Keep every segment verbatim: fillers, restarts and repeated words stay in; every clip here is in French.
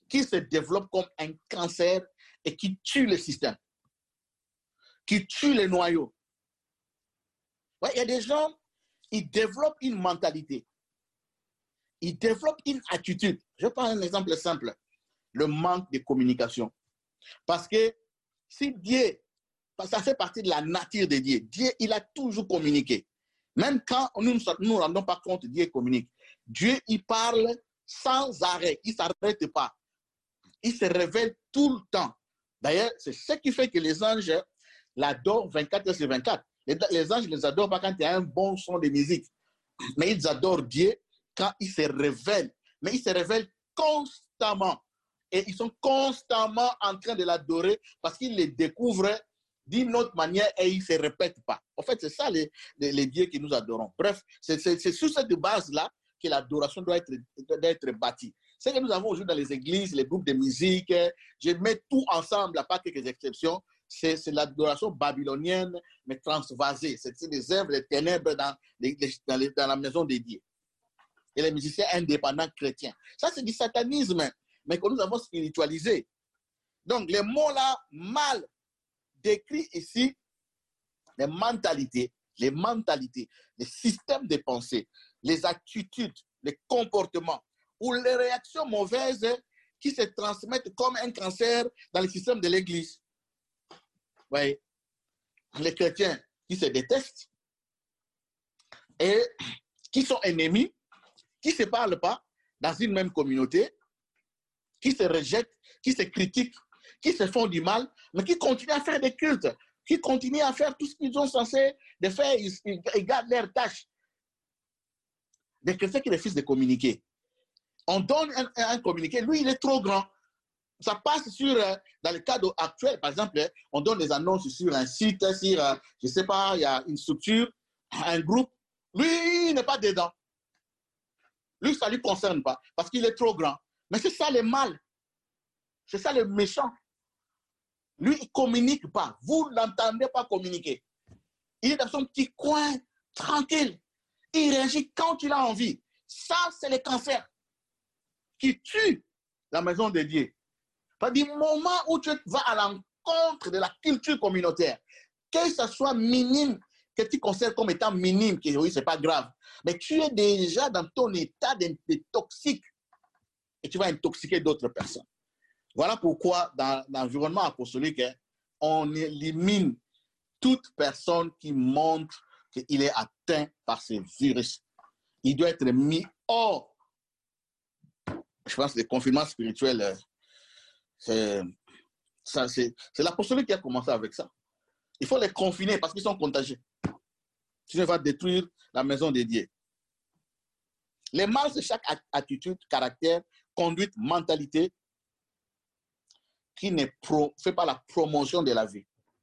qui se développe comme un cancer et qui tue le système, qui tue les noyaux. Ouais, il y a des gens, ils développent une mentalité, ils développent une attitude. Je prends un exemple simple, le manque de communication. Parce que si Dieu, ça fait partie de la nature de Dieu, Dieu, il a toujours communiqué. Même quand nous ne nous rendons pas compte, Dieu communique. Dieu, il parle sans arrêt, il ne s'arrête pas. Il se révèle tout le temps. D'ailleurs, c'est ce qui fait que les anges l'adorent vingt-quatre heures sur vingt-quatre. Les, les anges ne les adorent pas quand il y a un bon son de musique. Mais ils adorent Dieu quand il se révèle. Mais il se révèle constamment. Et ils sont constamment en train de l'adorer parce qu'ils les découvrent d'une autre manière et ils ne se répètent pas. En fait, c'est ça les, les, les dieux que nous adorons. Bref, c'est sur cette base-là que l'adoration doit être, doit être bâtie. Ce que nous avons aujourd'hui dans les églises, les groupes de musique, je mets tout ensemble, à part quelques exceptions, c'est l'adoration babylonienne, mais transvasée. C'est des œuvres des ténèbres dans, les, dans, les, dans la maison des dieux. Et les musiciens indépendants chrétiens. Ça, c'est du satanisme, mais que nous avons spiritualisé. Donc, les mots-là, mal décrits ici, les mentalités, les mentalités, les systèmes de pensée, les attitudes, les comportements, ou les réactions mauvaises qui se transmettent comme un cancer dans le système de l'Église. Oui. Les chrétiens qui se détestent et qui sont ennemis, qui ne se parlent pas dans une même communauté, qui se rejettent, qui se critiquent, qui se font du mal, mais qui continuent à faire des cultes, qui continuent à faire tout ce qu'ils sont censés de faire, ils, ils, ils gardent leurs tâches. Des chrétiens qui refusent de communiquer. On donne un, un communiqué, lui, il est trop grand. Ça passe sur, euh, dans le cadre actuel, par exemple, on donne des annonces sur un site, sur, euh, je ne sais pas, il y a une structure, un groupe. Lui, il n'est pas dedans. Lui, ça ne lui concerne pas, parce qu'il est trop grand. Mais c'est ça le mal. C'est ça le méchant. Lui, il ne communique pas. Vous n'entendez pas communiquer. Il est dans son petit coin, tranquille. Il réagit quand il a envie. Ça, c'est le cancer qui tue la maison de Dieu. Du moment où tu vas à l'encontre de la culture communautaire, que ce soit minime, que tu considères comme étant minime, que oui, ce n'est pas grave, mais tu es déjà dans ton état de, de toxique et tu vas intoxiquer d'autres personnes. Voilà pourquoi dans l'environnement apostolique, on élimine toute personne qui montre qu'il est atteint par ce virus. Il doit être mis hors. Je pense que le confinement spirituel, c'est l'apostolique qui a commencé avec ça. Il faut les confiner parce qu'ils sont contagieux. Sinon, il va détruire la maison de Dieu. Les mâles, c'est chaque attitude, caractère, conduite, mentalité qui ne pro, fait pas la promotion de la vie.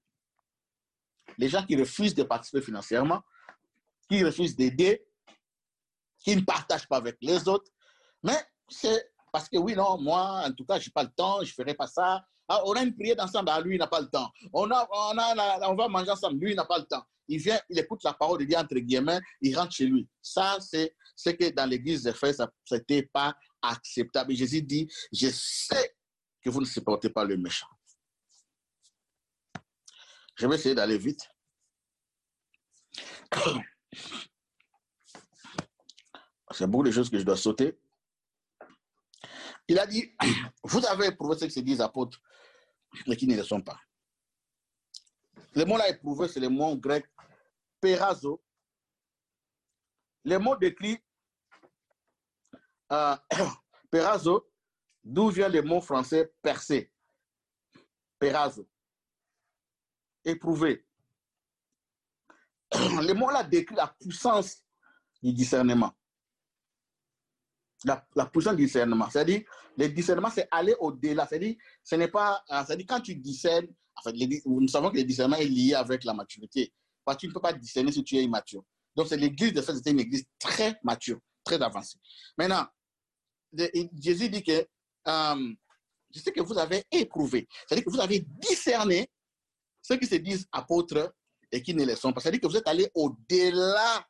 Les gens qui refusent de participer financièrement, qui refusent d'aider, qui ne partagent pas avec les autres, mais c'est parce que oui, non, moi, en tout cas, je n'ai pas le temps, je ne ferai pas ça. Ah, on a une prière ensemble, ah, lui, il n'a pas le temps. On, a, on, a, on va manger ensemble, lui, il n'a pas le temps. Il vient, il écoute la parole de Dieu, entre guillemets, il rentre chez lui. Ça, c'est ce que dans l'église d'Éphèse, ça n'était pas acceptable. Et Jésus dit, je sais que vous ne supportez pas le méchant. Je vais essayer d'aller vite. C'est beaucoup de choses que je dois sauter. Il a dit, vous avez éprouvé ce que se disent apôtres, mais qui ne le sont pas. Le mot là éprouvé, c'est le mot grec pérazo. Le mot décrit euh, pérazo, d'où vient le mot français percé. Pérazo. Éprouvé. Le mot là décrit la puissance du discernement. La, la puissance du discernement. C'est-à-dire, le discernement, c'est aller au-delà. C'est-à-dire, ce n'est pas. C'est-à-dire, quand tu discernes, en fait, les, nous savons que le discernement est lié avec la maturité. Parce que tu ne peux pas discerner si tu es immature. Donc, c'est l'église de fait, c'était une église très mature, très avancée. Maintenant, de, Jésus dit que euh, je sais que vous avez éprouvé. C'est-à-dire que vous avez discerné ceux qui se disent apôtres et qui ne le sont pas. C'est-à-dire que vous êtes allé au-delà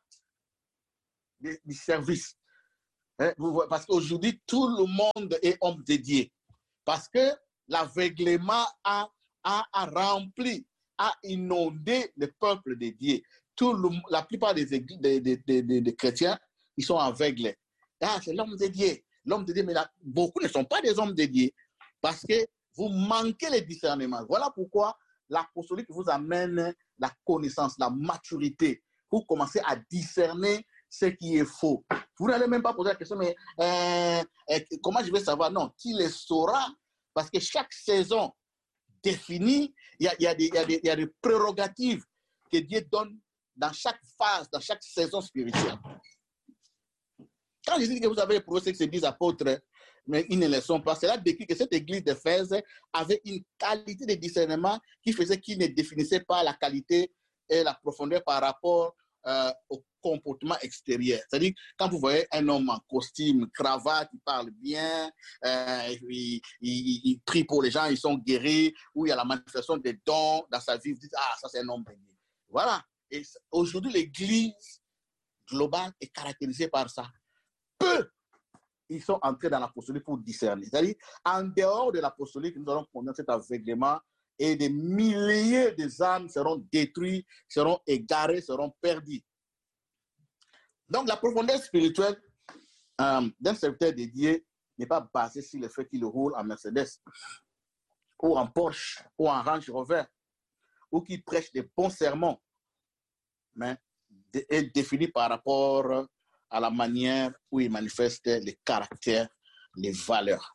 du service. Hein, vous, parce qu'aujourd'hui, tout le monde est homme dédié. Parce que l'aveuglement a, a, a rempli, a inondé le peuple dédié. Tout le, la plupart des, églises, des, des, des, des, des chrétiens, ils sont aveugles. Ah, c'est l'homme dédié. L'homme dédié, mais là, beaucoup ne sont pas des hommes dédiés parce que vous manquez le discernement. Voilà pourquoi l'apostolique vous amène la connaissance, la maturité. Vous commencez à discerner ce qui est faux. Vous n'allez même pas poser la question, mais euh, euh, comment je vais savoir? Non, qui le saura? Parce que chaque saison définie, il y a, il y a des, il y a des, il y a des prérogatives que Dieu donne dans chaque phase, dans chaque saison spirituelle. Quand je dis que vous avez éprouvé ce que ces dix apôtres, mais ils ne le sont pas, cela décrit que cette église d'Éphèse avait une qualité de discernement qui faisait qu'ils ne définissaient pas la qualité et la profondeur par rapport euh, au comportement extérieur. C'est-à-dire, quand vous voyez un homme en costume, cravate, il parle bien, euh, il, il, il prie pour les gens, ils sont guéris, ou il y a la manifestation des dons dans sa vie, vous dites, ah, ça c'est un homme béni. Voilà. Et aujourd'hui, l'église globale est caractérisée par ça. Peu, ils sont entrés dans l'apostolique pour discerner. C'est-à-dire, en dehors de l'apostolique, nous allons connaître cet aveuglement et des milliers d'âmes seront détruites, seront égarées, seront perdues. Donc, la profondeur spirituelle euh, d'un serviteur dédié n'est pas basée sur le fait qu'il roule en Mercedes ou en Porsche ou en Range Rover ou qu'il prêche des bons sermons, mais est définie par rapport à la manière où il manifeste les caractères, les valeurs.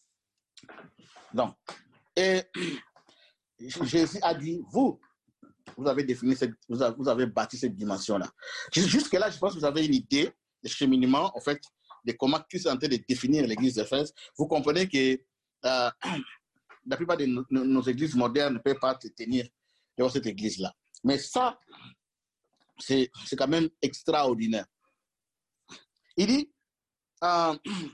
Donc, et Jésus a dit, vous, vous avez défini, cette, vous, avez, vous avez bâti cette dimension-là. Jusque-là, je pense que vous avez une idée de cheminement, en fait, de comment Christ est en train de définir l'église d'Éphèse. Vous comprenez que euh, la plupart de nos, nos églises modernes ne peuvent pas se tenir devant cette église-là. Mais ça, c'est quand même extraordinaire. Il dit, euh,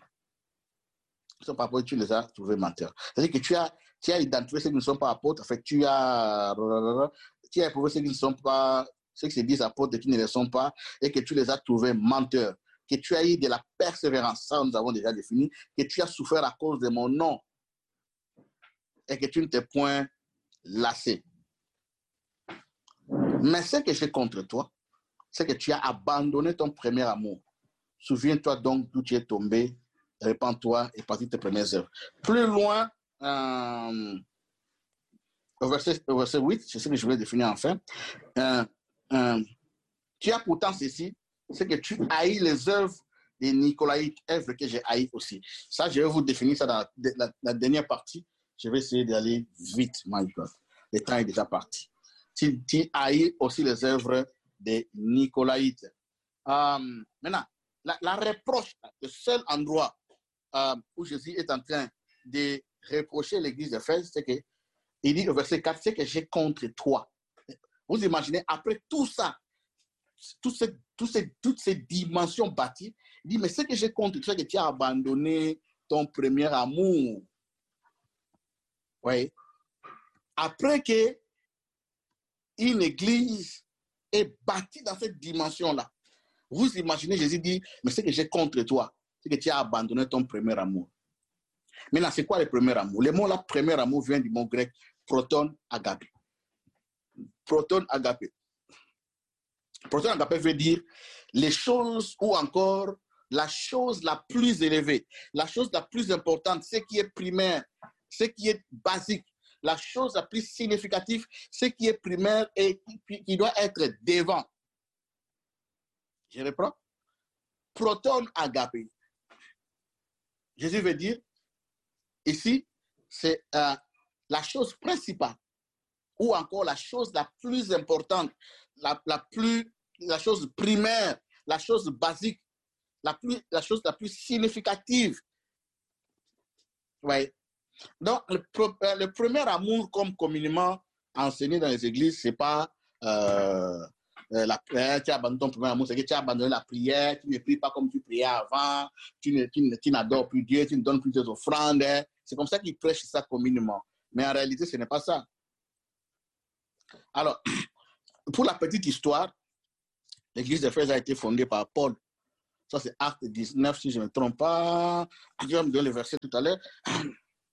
pas apôtres, tu les as trouvés menteurs. C'est-à-dire que tu as, tu as identifié ceux qui ne sont pas apôtres, en fait, tu as, tu as éprouvé ceux qui ne sont pas, ceux qui se disent apôtres et qui ne le sont pas, et que tu les as trouvés menteurs, que tu as eu de la persévérance, ça nous avons déjà défini, que tu as souffert à cause de mon nom, et que tu ne t'es point lassé. Mais ce que j'ai contre toi, c'est que tu as abandonné ton premier amour. Souviens-toi donc d'où tu es tombé, répands-toi et pratique tes premières œuvres. Plus loin, euh, au, verset, au verset huit, c'est ce que je vais définir enfin. Euh, euh, tu as pourtant ceci, c'est que tu haïs les œuvres des Nicolaïtes, œuvres que j'ai haïs aussi. Ça, je vais vous définir ça dans la, la, la dernière partie. Je vais essayer d'aller vite, my God. Le temps est déjà parti. Tu, tu haïs aussi les œuvres des Nicolaïtes. Euh, maintenant, la, la reproche, le seul endroit euh, où Jésus est en train de reprocher l'église d'Éphèse, c'est que il dit au verset quatre, c'est que j'ai contre toi. Vous imaginez, après tout ça, tout ce, tout ce, toutes ces dimensions bâties, il dit, mais ce que j'ai contre toi, c'est que tu as abandonné ton premier amour. Oui. Après que une église est bâtie dans cette dimension-là, vous imaginez, Jésus dit, mais ce que j'ai contre toi, c'est que tu as abandonné ton premier amour. Maintenant, c'est quoi le premier amour? Le mot là, premier amour, vient du mot grec proton agapé. Proton agapé. Proton agapé veut dire les choses ou encore la chose la plus élevée, la chose la plus importante, ce qui est primaire, ce qui est basique, la chose la plus significative, ce qui est primaire et qui, qui doit être devant. Je reprends. Proton agapé. Jésus veut dire, ici, c'est euh, la chose principale ou encore la chose la plus importante, la, la, plus, la chose primaire, la chose basique, la, plus, la chose la plus significative. Ouais. Donc, le, le premier amour, comme communément enseigné dans les églises, ce n'est pas euh, la prière, tu abandonnes ton premier amour, c'est que tu as abandonné la prière, tu ne pries pas comme tu priais avant, tu, ne, tu, ne, tu n'adores plus Dieu, tu ne donnes plus tes offrandes. Hein. C'est comme ça qu'ils prêchent ça communément. Mais en réalité, ce n'est pas ça. Alors, pour la petite histoire, l'église d'Éphèse a été fondée par Paul. Ça, c'est Acte dix-neuf, si je ne me trompe pas. Je vais me donner le verset tout à l'heure.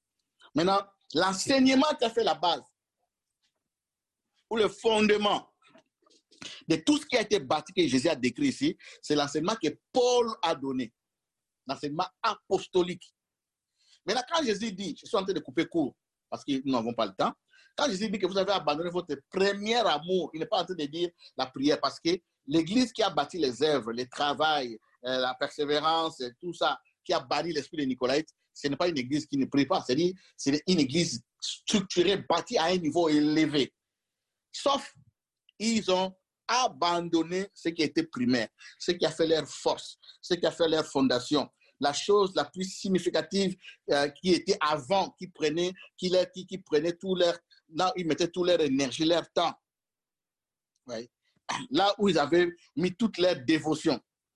Maintenant, l'enseignement qui a fait la base, ou le fondement de tout ce qui a été bâti, que Jésus a décrit ici, c'est l'enseignement que Paul a donné, l'enseignement apostolique. Maintenant, quand Jésus dit, je suis en train de couper court, parce que nous n'avons pas le temps, quand Jésus dit que vous avez abandonné votre premier amour, il n'est pas en train de dire la prière, parce que l'Église qui a bâti les œuvres, le travail, euh, la persévérance, tout ça, qui a banni l'esprit de Nicolaïte, ce n'est pas une Église qui ne prie pas, c'est-à-dire c'est une Église structurée, bâtie à un niveau élevé. Sauf, ils ont abandonné ce qui était primaire, ce qui a fait leur force, ce qui a fait leur fondation. La chose la plus significative euh, qui était avant, qui prenait, qui, leur, qui, qui prenait tout leur, là où ils mettaient toute leur énergie, leur temps. Ouais. Là où ils avaient mis toute leur dévotion.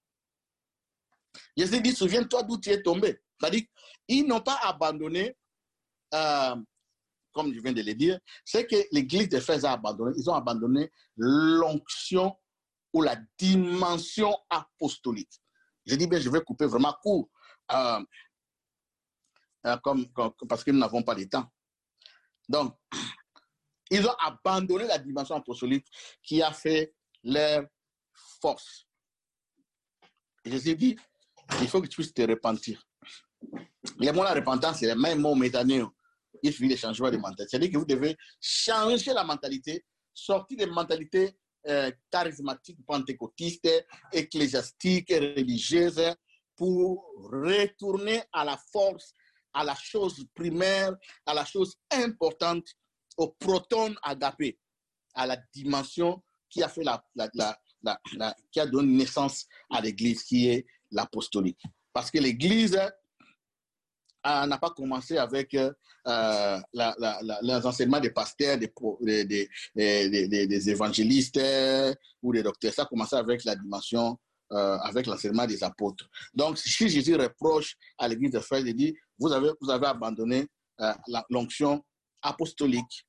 Jésus dit, souviens-toi d'où tu es tombé. C'est-à-dire, ils n'ont pas abandonné, euh, comme je viens de le dire, c'est que l'Église d'Éphèse a abandonné. Ils ont abandonné l'onction ou la dimension apostolique. Je dis bien, je vais couper vraiment court, euh, euh, comme, comme, parce que nous n'avons pas de temps. Donc, ils ont abandonné la dimension apostolique qui a fait leur force. Et Jésus dit, il faut que tu puisses te repentir. Les mots de la repentance, c'est les mêmes mots métanéo. Il suffit de changement de mentalité. C'est-à-dire que vous devez changer la mentalité, sortir des mentalités euh, charismatiques, pentecôtistes, ecclésiastiques, religieuses, pour retourner à la force, à la chose primaire, à la chose importante, au proton agapé, à la dimension qui a fait la, la, la, la, la qui a donné naissance à l'Église, qui est l'apostolique. Parce que l'Église euh, n'a pas commencé avec euh, la, la, la, les enseignements des pasteurs, des, des, des, des, des, des évangélistes ou des docteurs. Ça a commencé avec la dimension, euh, avec l'enseignement des apôtres. Donc, si Jésus reproche à l'Église de Éphèse, il dit, vous avez, vous avez abandonné euh, l'onction apostolique.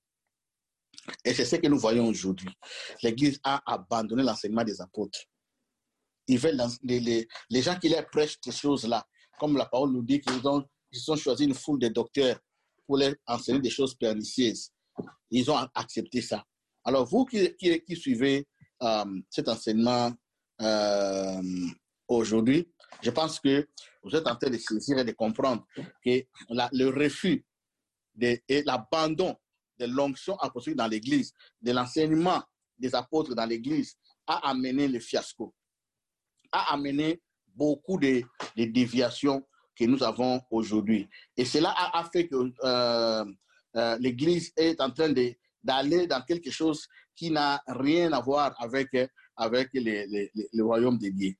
Et c'est ce que nous voyons aujourd'hui. L'Église a abandonné l'enseignement des apôtres. Ils veulent les, les, les gens qui leur prêchent ces choses-là, comme la parole nous dit qu'ils ont, ils ont choisi une foule de docteurs pour leur enseigner des choses pernicieuses. Ils ont accepté ça. Alors vous qui, qui, qui suivez euh, cet enseignement euh, aujourd'hui, je pense que vous êtes en train de saisir et de comprendre que la, le refus de, et l'abandon de l'onction apostolique dans l'Église, de l'enseignement des apôtres dans l'Église, a amené le fiasco, a amené beaucoup de, de déviations que nous avons aujourd'hui. Et cela a, a fait que euh, euh, l'Église est en train de, d'aller dans quelque chose qui n'a rien à voir avec, avec les, les, les, le royaume de Dieu.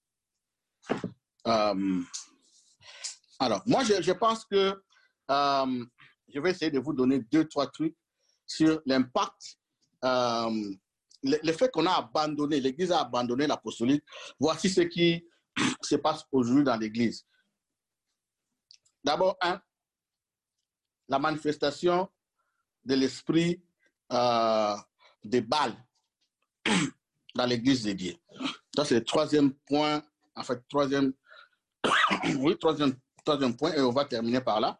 Euh, alors, moi, je, je pense que euh, je vais essayer de vous donner deux, trois trucs sur l'impact, euh, le, le fait qu'on a abandonné, l'Église a abandonné l'apostolique. Voici ce qui se passe aujourd'hui dans l'Église. D'abord, un, la manifestation de l'esprit euh, de Baal dans l'Église de Dieu. Ça, c'est le troisième point, en fait, troisième, oui, troisième, troisième point, et on va terminer par là.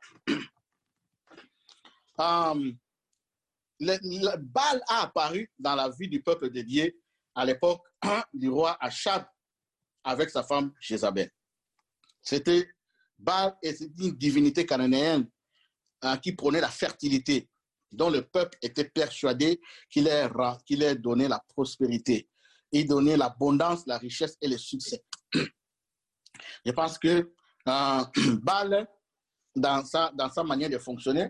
Euh, le, le Baal a apparu dans la vie du peuple de Dieu à l'époque du roi Achab avec sa femme Jézabel. C'était Baal et c'est une divinité cananéenne hein, qui prenait la fertilité, dont le peuple était persuadé qu'il leur, qu'il leur donnait la prospérité. Il donnait l'abondance, la richesse et le succès. Je pense que euh, Baal, dans sa, dans sa manière de fonctionner,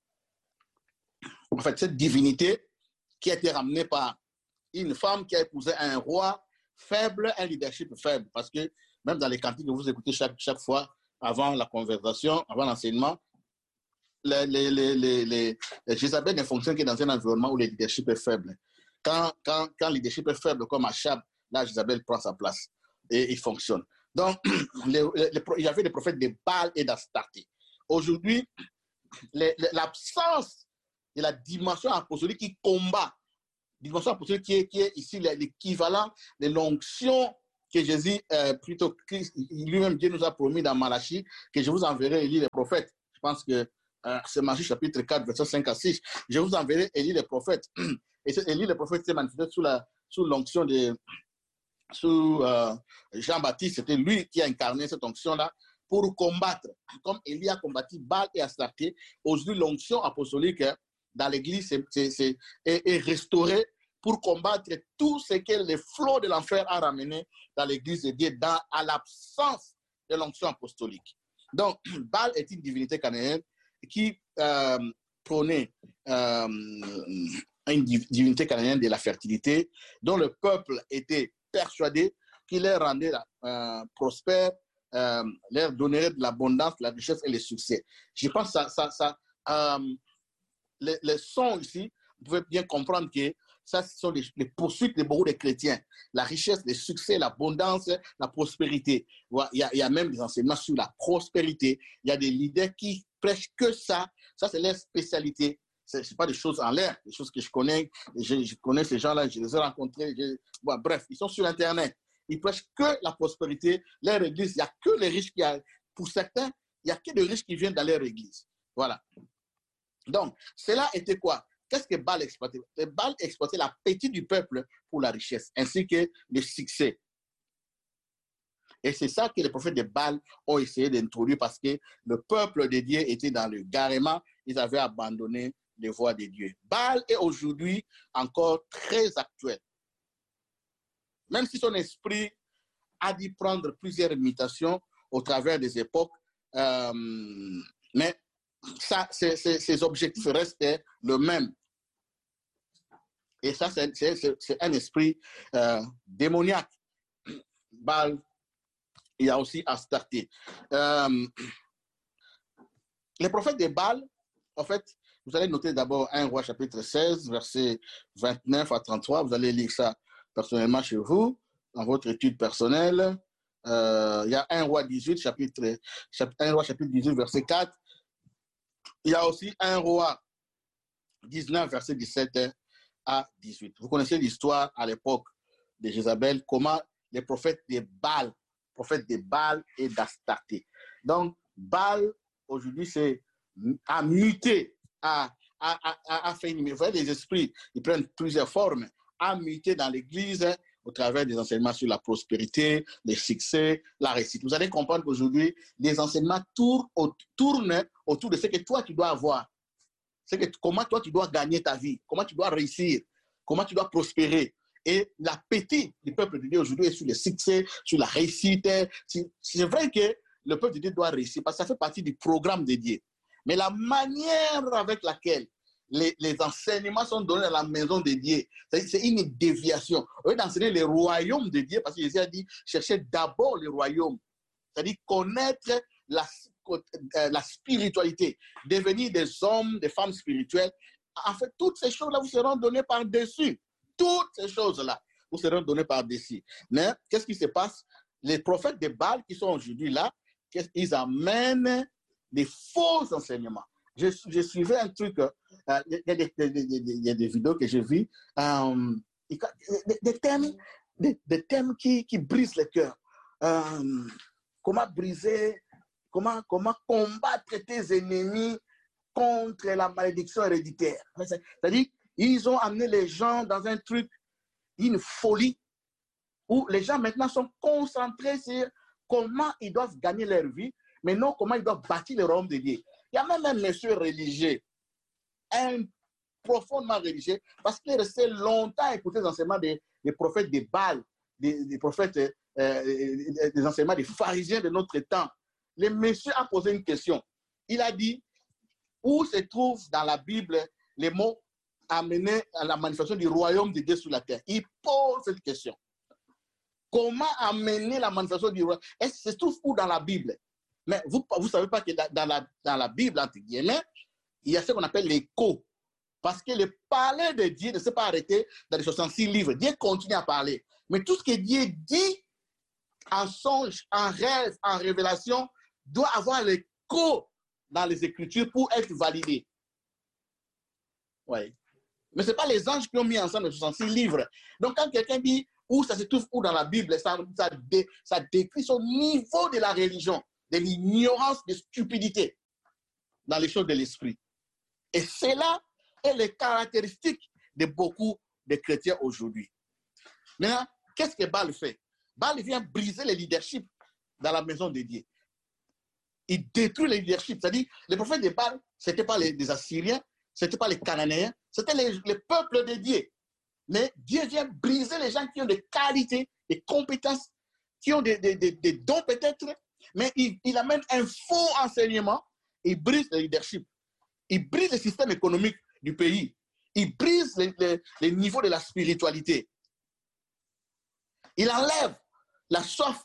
en fait, cette divinité qui a été ramenée par une femme qui a épousé un roi faible, un leadership faible. Parce que même dans les cantiques que vous écoutez chaque, chaque fois, avant la conversation, avant l'enseignement, les, les, les, les, les, les Jézabel ne fonctionnent que dans un environnement où le leadership est faible. Quand, quand, quand le leadership est faible, comme Achab, là, Jézabel prend sa place et il fonctionne. Donc, les, les, les, il y avait des prophètes de Baal et d'Astarté. Aujourd'hui, l'absence de la dimension apostolique qui combat, dimension apostolique qui est, qui est ici l'équivalent de l'onction que Jésus, euh, plutôt Christ, lui-même Dieu nous a promis dans Malachie, que je vous enverrai élire les prophètes. Je pense que euh, c'est Matthieu chapitre quatre, verset cinq à six. Je vous enverrai Élie le prophète. Et Élie le prophète s'est manifesté sous la sous l'onction de sous euh, Jean-Baptiste. C'était lui qui a incarné cette onction-là pour combattre. Comme Élie a combattu Baal et Astarté, aujourd'hui l'onction apostolique dans l'Église est, est, est restaurée pour combattre tout ce que le flot de l'enfer a ramené dans l'Église de Dieu, dans, à l'absence de l'onction apostolique. Donc, Baal est une divinité cananéenne qui euh, prônait euh, une divinité cananéenne de la fertilité, dont le peuple était persuadé qu'il les rendait euh, prospères, euh, leur donnerait de l'abondance, la richesse et le succès. Je pense que ça, ça, ça euh, les, les sons ici, vous pouvez bien comprendre que ça, ce sont les, les poursuites de beaucoup de chrétiens. La richesse, le succès, l'abondance, la prospérité. Il y, a, il y a même des enseignements sur la prospérité. Il y a des leaders qui prêchent que ça. Ça, c'est leur spécialité. Ce n'est pas des choses en l'air, des choses que je connais. Je, je connais ces gens-là, je les ai rencontrés. Je, bon, bref, ils sont sur Internet. Ils prêchent que la prospérité. Leur église, il n'y a que les riches qui... A, pour certains, il n'y a que des riches qui viennent dans leur église. Voilà. Donc, cela était quoi? Qu'est-ce que Baal exploitait? Baal exploitait l'appétit du peuple pour la richesse, ainsi que le succès. Et c'est ça que les prophètes de Baal ont essayé d'introduire parce que le peuple de Dieu était dans le garement, ils avaient abandonné les voies de Dieu. Baal est aujourd'hui encore très actuel. Même si son esprit a dû prendre plusieurs mutations au travers des époques, euh, mais ça, c'est, c'est, ses objectifs restent le même. Et ça, c'est, c'est, c'est un esprit euh, démoniaque. Baal, il y a aussi Astarté. Euh, les prophètes de Baal, en fait, vous allez noter d'abord un roi chapitre seize, versets vingt-neuf à trente-trois. Vous allez lire ça personnellement chez vous, dans votre étude personnelle. Euh, il y a un roi dix-huit, chapitre, chapitre, un roi chapitre dix-huit, verset quatre. Il y a aussi un roi dix-neuf, verset dix-sept à dix-huit. Vous connaissez l'histoire à l'époque de Jézabel, comment les prophètes de Baal, prophètes de Baal et d'Astarté. Donc, Baal, aujourd'hui, c'est à muter, à, à, à, à faire une... Vous voyez, les esprits, ils prennent plusieurs formes, à muter dans l'Église au travers des enseignements sur la prospérité, le succès, la réussite. Vous allez comprendre qu'aujourd'hui, les enseignements tournent, tournent autour de ce que toi, tu dois avoir. C'est que comment toi, tu dois gagner ta vie, comment tu dois réussir, comment tu dois prospérer. Et l'appétit du peuple de Dieu aujourd'hui est sur le succès, sur la réussite. C'est vrai que le peuple de Dieu doit réussir parce que ça fait partie du programme de Dieu. Mais la manière avec laquelle les, les enseignements sont donnés dans la maison de Dieu, c'est une déviation. Au lieu d'enseigner les royaumes de Dieu, parce que Jésus a dit, cherchez d'abord les royaumes. C'est-à-dire connaître la, la spiritualité, devenir des hommes, des femmes spirituelles. En fait, toutes ces choses-là vous seront données par-dessus. Toutes ces choses-là vous seront données par-dessus. Mais qu'est-ce qui se passe? Les prophètes de Baal qui sont aujourd'hui là, ils amènent des faux enseignements. Je, je suivais un truc, euh, il, y a des, des, des, des, y a des vidéos que j'ai vues, euh, des, des thèmes, des, des thèmes qui, qui brisent le cœur. Euh, comment briser, comment, comment combattre tes ennemis contre la malédiction héréditaire. C'est-à-dire, ils ont amené les gens dans un truc, une folie, où les gens maintenant sont concentrés sur comment ils doivent gagner leur vie, mais non comment ils doivent bâtir le royaume de Dieu. Il y a même un monsieur religieux, un profondément religieux, parce qu'il est resté longtemps à écouter les enseignements des, des prophètes de Baal, des, des prophètes, euh, des enseignements des pharisiens de notre temps. Le monsieur a posé une question. Il a dit, où se trouve dans la Bible les mots amener à la manifestation du royaume de Dieu sur la terre? Il pose cette question. Comment amener la manifestation du royaume? Est-ce que ça se trouve où dans la Bible? Mais vous ne savez pas que dans la, dans la Bible, entre guillemets, il y a ce qu'on appelle l'écho. Parce que le parler de Dieu ne s'est pas arrêté dans les soixante-six livres. Dieu continue à parler. Mais tout ce que Dieu dit en songe, en rêve, en révélation, doit avoir l'écho dans les Écritures pour être validé. Oui. Mais ce n'est pas les anges qui ont mis ensemble les soixante-six livres. Donc, quand quelqu'un dit où ça se trouve où dans la Bible, ça, ça, dé, ça décrit son niveau de la religion, de l'ignorance, de stupidité. dans les choses de l'esprit. Et cela est les caractéristiques de beaucoup de chrétiens aujourd'hui. Maintenant, qu'est-ce que Baal fait? Baal vient briser le leadership dans la maison de Dieu. Il détruit le leadership. C'est-à-dire, les prophètes de Baal, ce n'étaient pas les, les Assyriens, ce n'étaient pas les Cananéens, c'était les, les peuples de Dieu. Mais Dieu vient briser les gens qui ont des qualités, des compétences, qui ont des, des, des, des dons peut-être, mais il, il amène un faux enseignement, il brise le leadership, il brise le système économique du pays, il brise les, les, les niveaux de la spiritualité. Il enlève la soif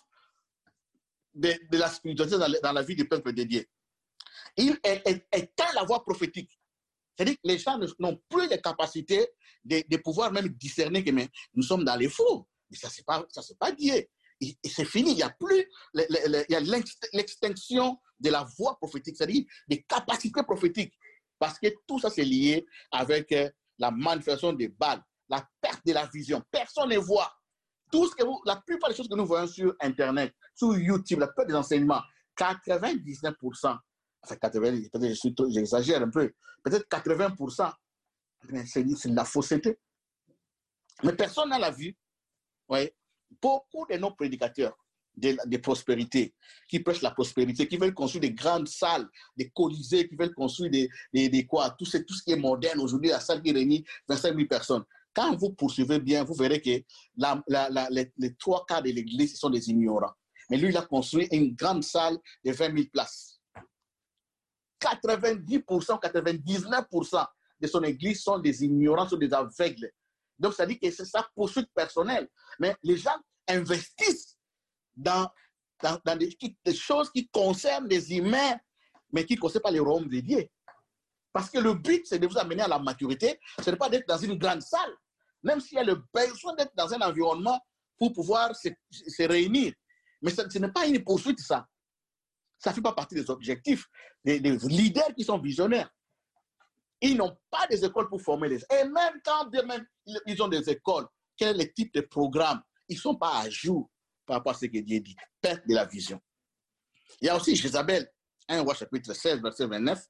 de, de la spiritualité dans, dans la vie du peuple de Dieu. Il éteint la voix prophétique. C'est-à-dire que les gens n'ont plus les capacités de, de pouvoir même discerner que mais, nous sommes dans les faux. Mais ça, ce n'est pas, pas Dieu. Et, et c'est fini. Il n'y a plus le, le, le, il y a l'extinction de la voix prophétique, c'est-à-dire des capacités prophétiques. Parce que tout ça, c'est lié avec la manifestation des Baal, la perte de la vision. Personne ne voit. Tout ce que vous, la plupart des choses que nous voyons sur Internet, sur YouTube, la plupart des enseignements, quatre-vingt-dix-neuf pour cent, enfin quatre-vingts, peut-être j'exagère un peu, peut-être quatre-vingts pour cent, c'est de la fausseté. Mais personne n'a la vue. Ouais. Beaucoup de nos prédicateurs de, de prospérité, qui prêchent la prospérité, qui veulent construire des grandes salles, des colisées, qui veulent construire des, des, des quoi, tout ce, tout ce qui est moderne aujourd'hui, la salle qui réunit vingt-cinq mille personnes. Quand vous poursuivez bien, vous verrez que la, la, la, les, les trois quarts de l'église sont des ignorants. Mais lui, il a construit une grande salle de vingt mille places. quatre-vingt-dix pour cent, quatre-vingt-dix-neuf pour cent de son église sont des ignorants, sont des aveugles. Donc, ça dit que c'est sa poursuite personnelle. Mais les gens investissent dans, dans, dans des, des choses qui concernent les humains, mais qui ne concernent pas les royaumes de Dieu. Parce que le but, c'est de vous amener à la maturité. Ce n'est pas d'être dans une grande salle. Même s'il y a le besoin d'être dans un environnement pour pouvoir se, se réunir. Mais ce, ce n'est pas une poursuite, ça. Ça ne fait pas partie des objectifs des, des leaders qui sont visionnaires. Ils n'ont pas des écoles pour former les gens. Et même quand même, ils ont des écoles, quel est le type de programme? Ils ne sont pas à jour par rapport à ce que Dieu dit. Perte de la vision. Il y a aussi Jézabel, un roi chapitre seize, verset vingt-neuf.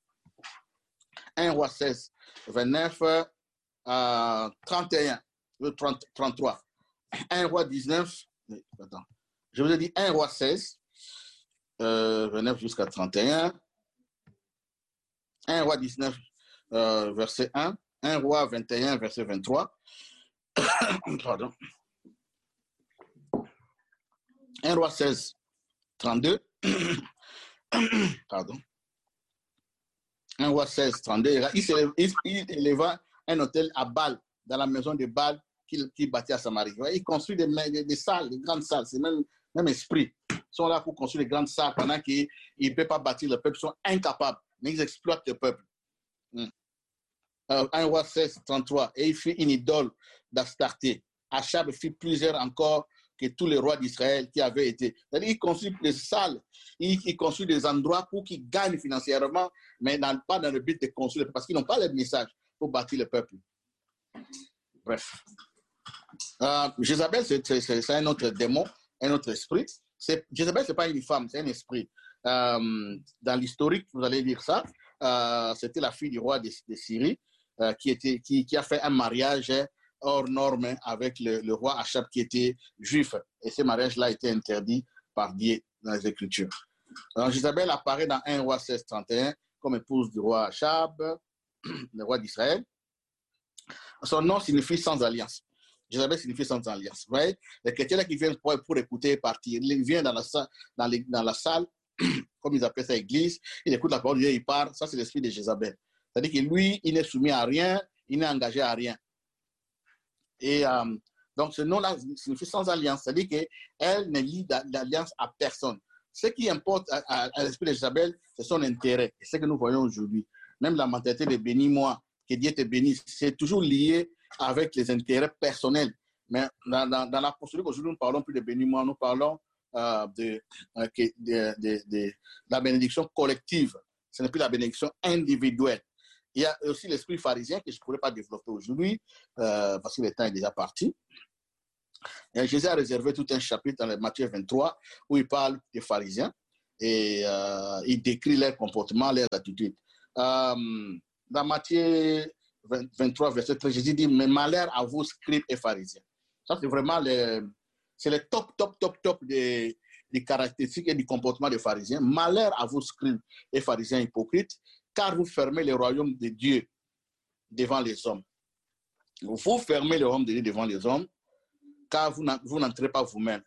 un roi seize, vingt-neuf, euh, trente et un, trente, trente-trois. un roi dix-neuf, attends, je vous ai dit un roi seize, euh, vingt-neuf jusqu'à trente et un. un roi dix-neuf, euh, verset un. un roi vingt et un, verset vingt-trois. Pardon. un roi seize, trente-deux. Pardon. un roi seize, trente-deux. Il, il, il éleva un hôtel à Baal, dans la maison de Baal qu'il qui bâtit à Samarie. Il construit des, des, des salles, des grandes salles. C'est même, même esprit. Ils sont là pour construire des grandes salles pendant qu'ils ne peuvent pas bâtir le peuple. Ils sont incapables, mais ils exploitent le peuple. Hum. Euh, un roi seize, trente-trois. Et il fit une idole d'Astarté. Achab fit plusieurs encore que tous les rois d'Israël qui avaient été. C'est-à-dire, il construit des salles, il, il construit des endroits pour qu'ils gagnent financièrement, mais dans, pas dans le but de construire, parce qu'ils n'ont pas le message pour bâtir le peuple. Bref. Euh, Jézabel, c'est un autre démon, un autre esprit. Jézabel, ce n'est pas une femme, c'est un esprit. Euh, dans l'historique, vous allez lire ça. Euh, C'était la fille du roi de, de Syrie euh, qui, était, qui, qui a fait un mariage hors norme avec le, le roi Achab qui était juif. Et ce mariage-là a été interdit par Dieu dans les Écritures. Alors, Jézabel apparaît dans un roi seize, trente et un comme épouse du roi Achab, le roi d'Israël. Son nom signifie sans alliance. Jézabel signifie sans alliance. Vous voyez, les chrétiens là qui viennent pour, pour écouter et partir, ils viennent dans la, dans, les, dans la salle, comme ils appellent ça église, il écoute la parole de Dieu, il part. Ça, c'est l'esprit de Jézabel. C'est-à-dire que lui, il n'est soumis à rien, il n'est engagé à rien. Et euh, donc, ce nom-là signifie sans alliance. C'est-à-dire qu'elle ne lie d'alliance à personne. Ce qui importe à, à, à l'esprit de Jézabel, c'est son intérêt. Et c'est ce que nous voyons aujourd'hui. Même la mentalité de bénis-moi, que Dieu te bénisse, c'est toujours lié avec les intérêts personnels. Mais dans, dans, dans l'apostolique, aujourd'hui, nous ne parlons plus de bénis-moi, nous parlons euh, de, euh, de, de, de, de la bénédiction collective. Ce n'est plus la bénédiction individuelle. Il y a aussi l'esprit pharisien que je ne pourrais pas développer aujourd'hui euh, parce que le temps est déjà parti. Et Jésus a réservé tout un chapitre dans Matthieu vingt-trois où il parle des pharisiens et euh, il décrit leur comportement, leur attitude. euh, dans Matthieu vingt-trois, verset treize, Jésus dit, mais malheur à vous, scribes et pharisiens. Ça, c'est vraiment le, c'est le top, top, top, top des, des caractéristiques et du comportement des pharisiens. Malheur à vous, scribes et pharisiens hypocrites, car vous fermez le royaume de Dieu devant les hommes. Vous fermez le royaume de Dieu devant les hommes, car vous n'entrez pas vous-même.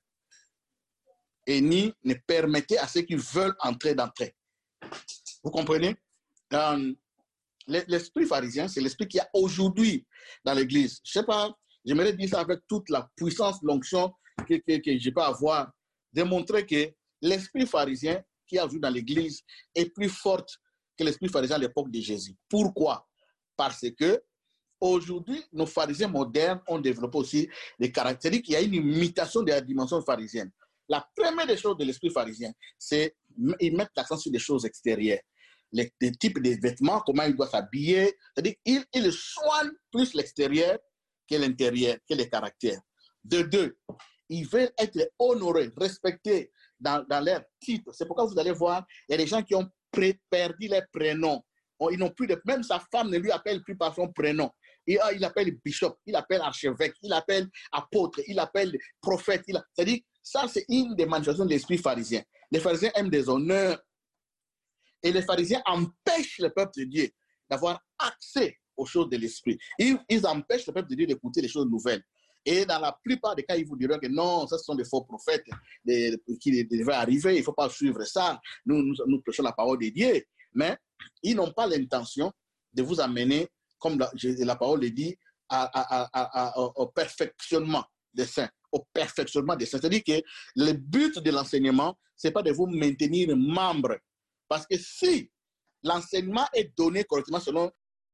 Et ni ne permettez à ceux qui veulent entrer d'entrer. Vous comprenez? euh, L'esprit pharisien, c'est l'esprit qu'il y a aujourd'hui dans l'Église. Je ne sais pas, j'aimerais dire ça avec toute la puissance, l'onction que, que, que je peux avoir, démontrer que l'esprit pharisien qui a aujourd'hui dans l'Église est plus fort que l'esprit pharisien à l'époque de Jésus. Pourquoi? Parce que aujourd'hui, nos pharisiens modernes ont développé aussi des caractéristiques. Il y a une imitation de la dimension pharisienne. La première des choses de l'esprit pharisien, c'est qu'ils mettent l'accent sur des choses extérieures. Les, les types de vêtements, comment il doit s'habiller. C'est-à-dire qu'ils il soignent plus l'extérieur que l'intérieur, que les caractères. De deux, ils veulent être honorés, respectés dans, dans leur titre. C'est pourquoi vous allez voir, il y a des gens qui ont perdu leur prénom. Ils n'ont plus de, même sa femme ne lui appelle plus par son prénom. Et, ah, il appelle bishop, il appelle archevêque, il appelle apôtre, il appelle prophète. Il a... C'est-à-dire, ça, c'est une des manifestations de l'esprit pharisien. Les pharisiens aiment des honneurs. Et les pharisiens empêchent le peuple de Dieu d'avoir accès aux choses de l'esprit. Ils, ils empêchent le peuple de Dieu d'écouter les choses nouvelles. Et dans la plupart des cas, ils vous diront que non, ça ce sont des faux prophètes des, qui devaient arriver, il ne faut pas suivre ça. Nous, nous, nous prêchons la parole de Dieu. Mais ils n'ont pas l'intention de vous amener, comme la, la parole le dit, à, à, à, à, au perfectionnement des saints. Au perfectionnement des saints. C'est-à-dire que le but de l'enseignement, ce n'est pas de vous maintenir membre. Parce que si l'enseignement est donné correctement selon,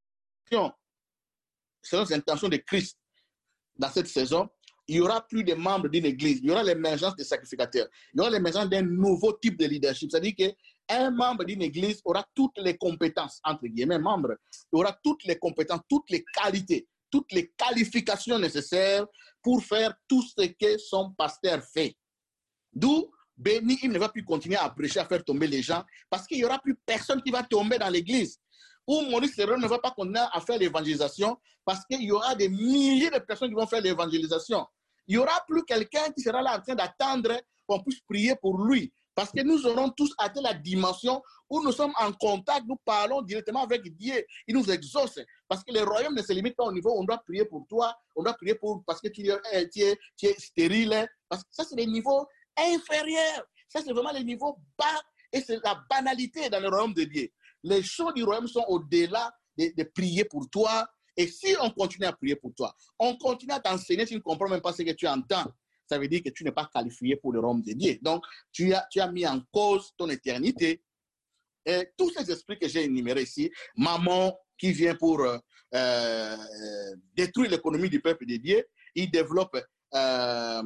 selon les intentions de Christ dans cette saison, il y aura plus de membres d'une église. Il y aura l'émergence des sacrificateurs. Il y aura l'émergence d'un nouveau type de leadership. C'est-à-dire qu'un membre d'une église aura toutes les compétences, entre guillemets, membre, il aura toutes les compétences, toutes les qualités, toutes les qualifications nécessaires pour faire tout ce que son pasteur fait. D'où béni, il ne va plus continuer à prêcher, à faire tomber les gens, parce qu'il n'y aura plus personne qui va tomber dans l'église. Ou Maurice Léron ne va pas continuer à faire l'évangélisation, parce qu'il y aura des milliers de personnes qui vont faire l'évangélisation. Il n'y aura plus quelqu'un qui sera là en train d'attendre qu'on puisse prier pour lui. Parce que nous aurons tous atteint la dimension où nous sommes en contact, nous parlons directement avec Dieu. Il nous exauce. Parce que le royaume ne se limite pas au niveau où on doit prier pour toi, on doit prier pour, parce que tu es, tu es, tu es stérile. Parce que ça, c'est des niveaux inférieurs. Ça, c'est vraiment les niveaux bas et c'est la banalité dans le royaume de Dieu. Les choses du royaume sont au-delà de, de prier pour toi. Et si on continue à prier pour toi, on continue à t'enseigner, tu ne comprends même pas ce que tu entends, ça veut dire que tu n'es pas qualifié pour le royaume de Dieu. Donc, tu as, tu as mis en cause ton éternité. Et tous ces esprits que j'ai énumérés ici, maman qui vient pour euh, euh, détruire l'économie du peuple de Dieu, il développe euh,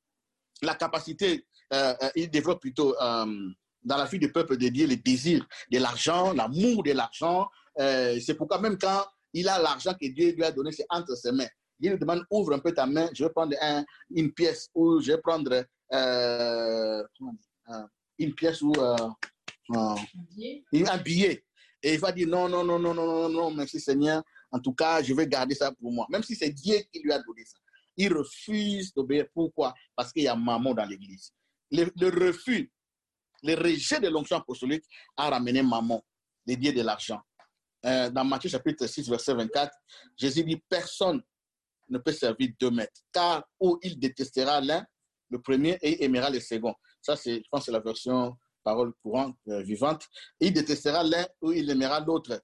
la capacité, euh, il développe plutôt euh, dans la vie du peuple de Dieu le désir de l'argent, l'amour de l'argent. Euh, c'est pourquoi même quand il a l'argent que Dieu lui a donné, c'est entre ses mains. Il lui demande, ouvre un peu ta main, je vais prendre un, une pièce ou je vais prendre euh, une pièce ou euh, un, billet. un billet. Et il va dire, non, non, non, non, non, non, non, merci Seigneur. En tout cas, je vais garder ça pour moi. Même si c'est Dieu qui lui a donné ça. Il refuse d'obéir. Pourquoi? Parce qu'il y a maman dans l'église. Le, le refus, le rejet de l'onction apostolique a ramené maman, les dieux de l'argent. Euh, dans Matthieu chapitre six, verset vingt-quatre, Jésus dit, personne ne peut servir deux maîtres, car où il détestera l'un, le premier, et aimera le second. Ça, c'est, je pense que c'est la version parole courante, euh, vivante. Il détestera l'un ou il aimera l'autre.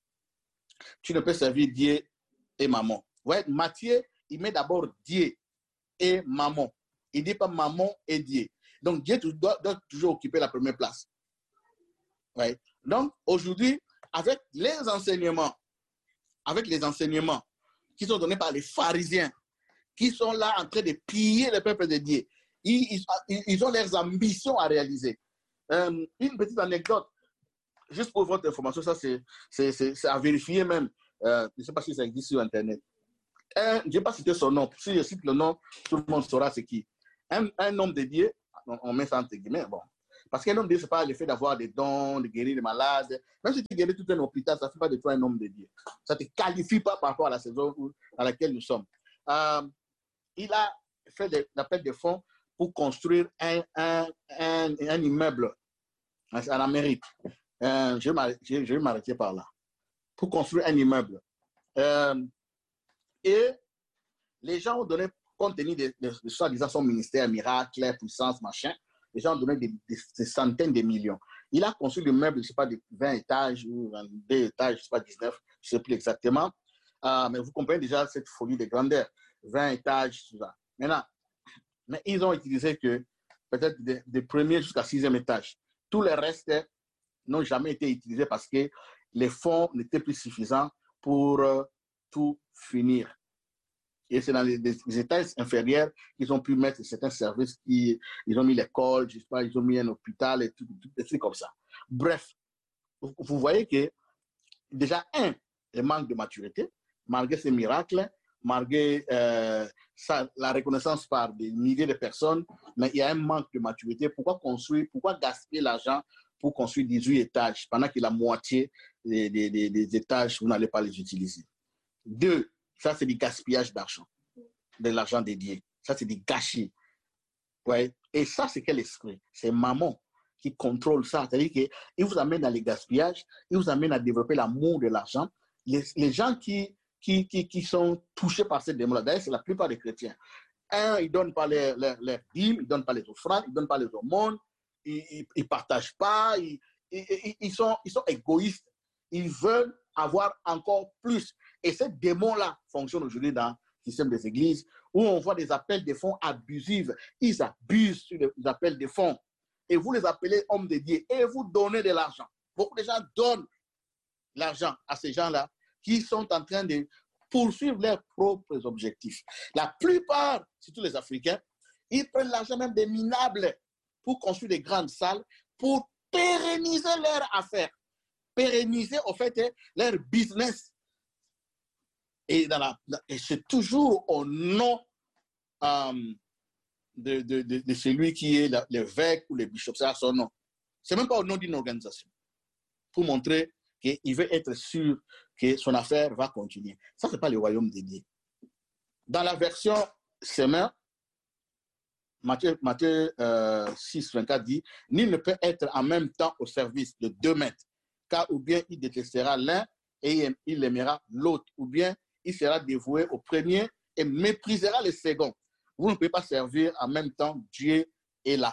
Tu ne peux servir Dieu et maman. Ouais, Matthieu, il met d'abord Dieu et maman. Il ne dit pas maman et Dieu. Donc, Dieu doit, doit toujours occuper la première place. Ouais. Donc, aujourd'hui, avec les enseignements, avec les enseignements qui sont donnés par les pharisiens, qui sont là en train de piller le peuple de Dieu, ils, ils, ils ont leurs ambitions à réaliser. Euh, une petite anecdote, juste pour votre information, ça c'est à vérifier même. Euh, je ne sais pas si ça existe sur Internet. Un, je n'ai pas cité son nom. Si je cite le nom, tout le monde saura c'est qui. Un, un homme de Dieu, on, on met ça entre guillemets, bon. Parce qu'un homme de Dieu, ce n'est pas le fait d'avoir des dons, de guérir les malades. Même si tu guéris tout un hôpital, ça ne fait pas de toi un homme de Dieu. Ça ne te qualifie pas par rapport à la saison dans laquelle nous sommes. Euh, il a fait l'appel de fonds pour construire un, un, un, un immeuble en Amérique. Euh, je vais m'arrêter par là. Pour construire un immeuble. Euh, et les gens ont donné, compte tenu de, de, de soi-disant son ministère, miracle, puissance, machin, les gens ont donné des, des, des centaines de millions. Il a construit l'immeuble, je ne sais pas, de vingt étages ou vingt-deux étages, je ne sais pas, dix-neuf, je ne sais plus exactement. Euh, mais vous comprenez déjà cette folie de grandeur. vingt étages, tout ça. Maintenant, mais ils ont utilisé que peut-être des, des premiers jusqu'à sixième étage. Tous les restes n'ont jamais été utilisés parce que les fonds n'étaient plus suffisants pour euh, tout finir. Et c'est dans les, les étages inférieurs qu'ils ont pu mettre certains services. Qui, ils ont mis l'école, je sais pas, ils ont mis un hôpital et tout, tout des trucs comme ça. Bref, vous, vous voyez que déjà, un, le manque de maturité, malgré ces miracles, malgré euh, ça, la reconnaissance par des milliers de personnes, mais il y a un manque de maturité. Pourquoi construire, pourquoi gaspiller l'argent pour construire dix-huit étages pendant que la moitié des, des, des, des étages, vous n'allez pas les utiliser? Deux, ça c'est du gaspillage d'argent, de l'argent dédié. Ça c'est du gâchis. Ouais. Et ça c'est quel esprit? C'est maman qui contrôle ça. C'est-à-dire qu'il vous amène dans les gaspillages, il vous amène à développer l'amour de l'argent. Les, les gens qui, qui, qui, qui sont touchés par cette démon-là, d'ailleurs c'est la plupart des chrétiens. Un, ils ne donnent pas leurs leur, leur dîmes, ils ne donnent pas les offrandes, ils ne donnent pas les aumônes, ils ne partagent pas, ils, ils, ils, sont, ils sont égoïstes. Ils veulent avoir encore plus. Et ce démon-là fonctionne aujourd'hui dans le système des églises où on voit des appels de fonds abusifs. Ils abusent sur les appels de fonds. Et vous les appelez hommes de Dieu et vous donnez de l'argent. Beaucoup de gens donnent l'argent à ces gens-là qui sont en train de poursuivre leurs propres objectifs. La plupart, surtout les Africains, ils prennent l'argent même des minables pour construire des grandes salles, pour pérenniser leurs affaires, pérenniser au fait leur business. Et, dans la, et c'est toujours au nom euh, de, de, de, de celui qui est l'évêque ou le bishop, c'est à son nom. Ce n'est même pas au nom d'une organisation. Pour montrer qu'il veut être sûr que son affaire va continuer. Ça, ce n'est pas le royaume de Dieu. Dans la version Semeur, Matthieu, Matthieu euh, six, vingt-quatre dit, « Nul ne peut être en même temps au service de deux maîtres, car ou bien il détestera l'un et il aimera l'autre, ou bien il sera dévoué au premier et méprisera le second. Vous ne pouvez pas servir en même temps Dieu et l'argent. »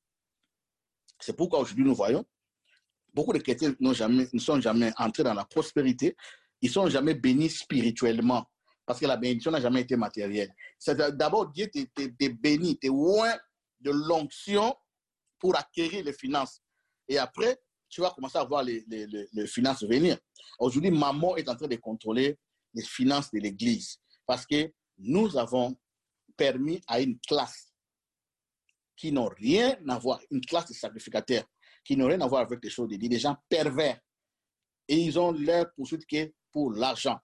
C'est pourquoi aujourd'hui nous voyons, beaucoup de chrétiens jamais, ne sont jamais entrés dans la prospérité, ils ne sont jamais bénis spirituellement, parce que la bénédiction n'a jamais été matérielle. D'abord, Dieu te bénit, tu es loin de l'onction pour acquérir les finances. Et après, tu vas commencer à voir les, les, les, les finances venir. Aujourd'hui, maman est en train de contrôler les finances de l'Église, parce que nous avons permis à une classe qui n'ont rien à voir, une classe de sacrificateurs, qui n'ont rien à voir avec les choses de Dieu, des gens pervers. Et ils ont leur poursuite qui est pour l'argent.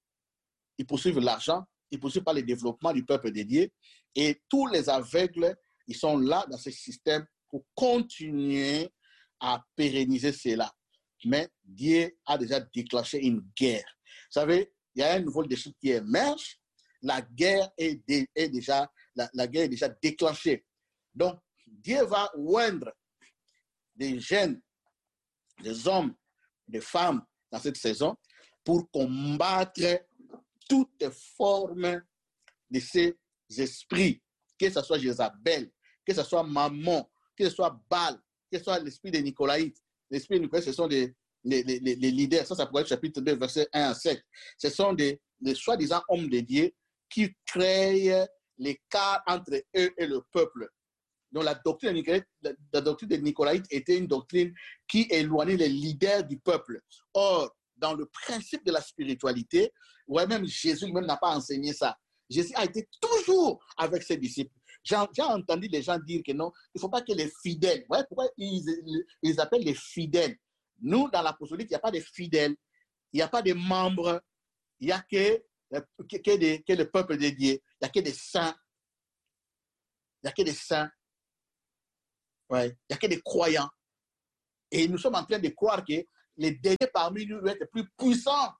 Ils poursuivent l'argent, ils ne poursuivent pas le développement du peuple de Dieu. Et tous les aveugles, ils sont là dans ce système pour continuer à pérenniser cela. Mais Dieu a déjà déclenché une guerre. Vous savez, il y a un nouveau défi qui émerge. La guerre est, dé, est déjà, la, la guerre est déjà déclenchée. Donc, Dieu va oindre des jeunes, des hommes, des femmes dans cette saison pour combattre toutes formes de ces esprits, que ce soit Jézabel, que ce soit Mammon, que ce soit Baal, que ce soit l'esprit de Nicolaïte. L'esprit de Nicolaïte, ce sont des, les, les, les leaders. Ça, ça pourrait être chapitre deux, verset un à sept. Ce sont des, des soi-disant hommes de Dieu qui créent l'écart entre eux et le peuple. Donc la doctrine, de la, la doctrine de Nicolaïte était une doctrine qui éloignait les leaders du peuple. Or, dans le principe de la spiritualité, ouais, même Jésus lui-même n'a pas enseigné ça. Jésus a été toujours avec ses disciples. J'ai entendu les gens dire que non, il ne faut pas que les fidèles, ouais, pourquoi ils, ils appellent les fidèles? Nous, dans l'apostolique, il n'y a pas de fidèles, il n'y a pas de membres, il n'y a que, que, que, de, que le peuple de Dieu, il n'y a que des saints. Il n'y a que des saints. Ouais. Il n'y a que des croyants. Et nous sommes en train de croire que les derniers parmi nous doivent être plus puissants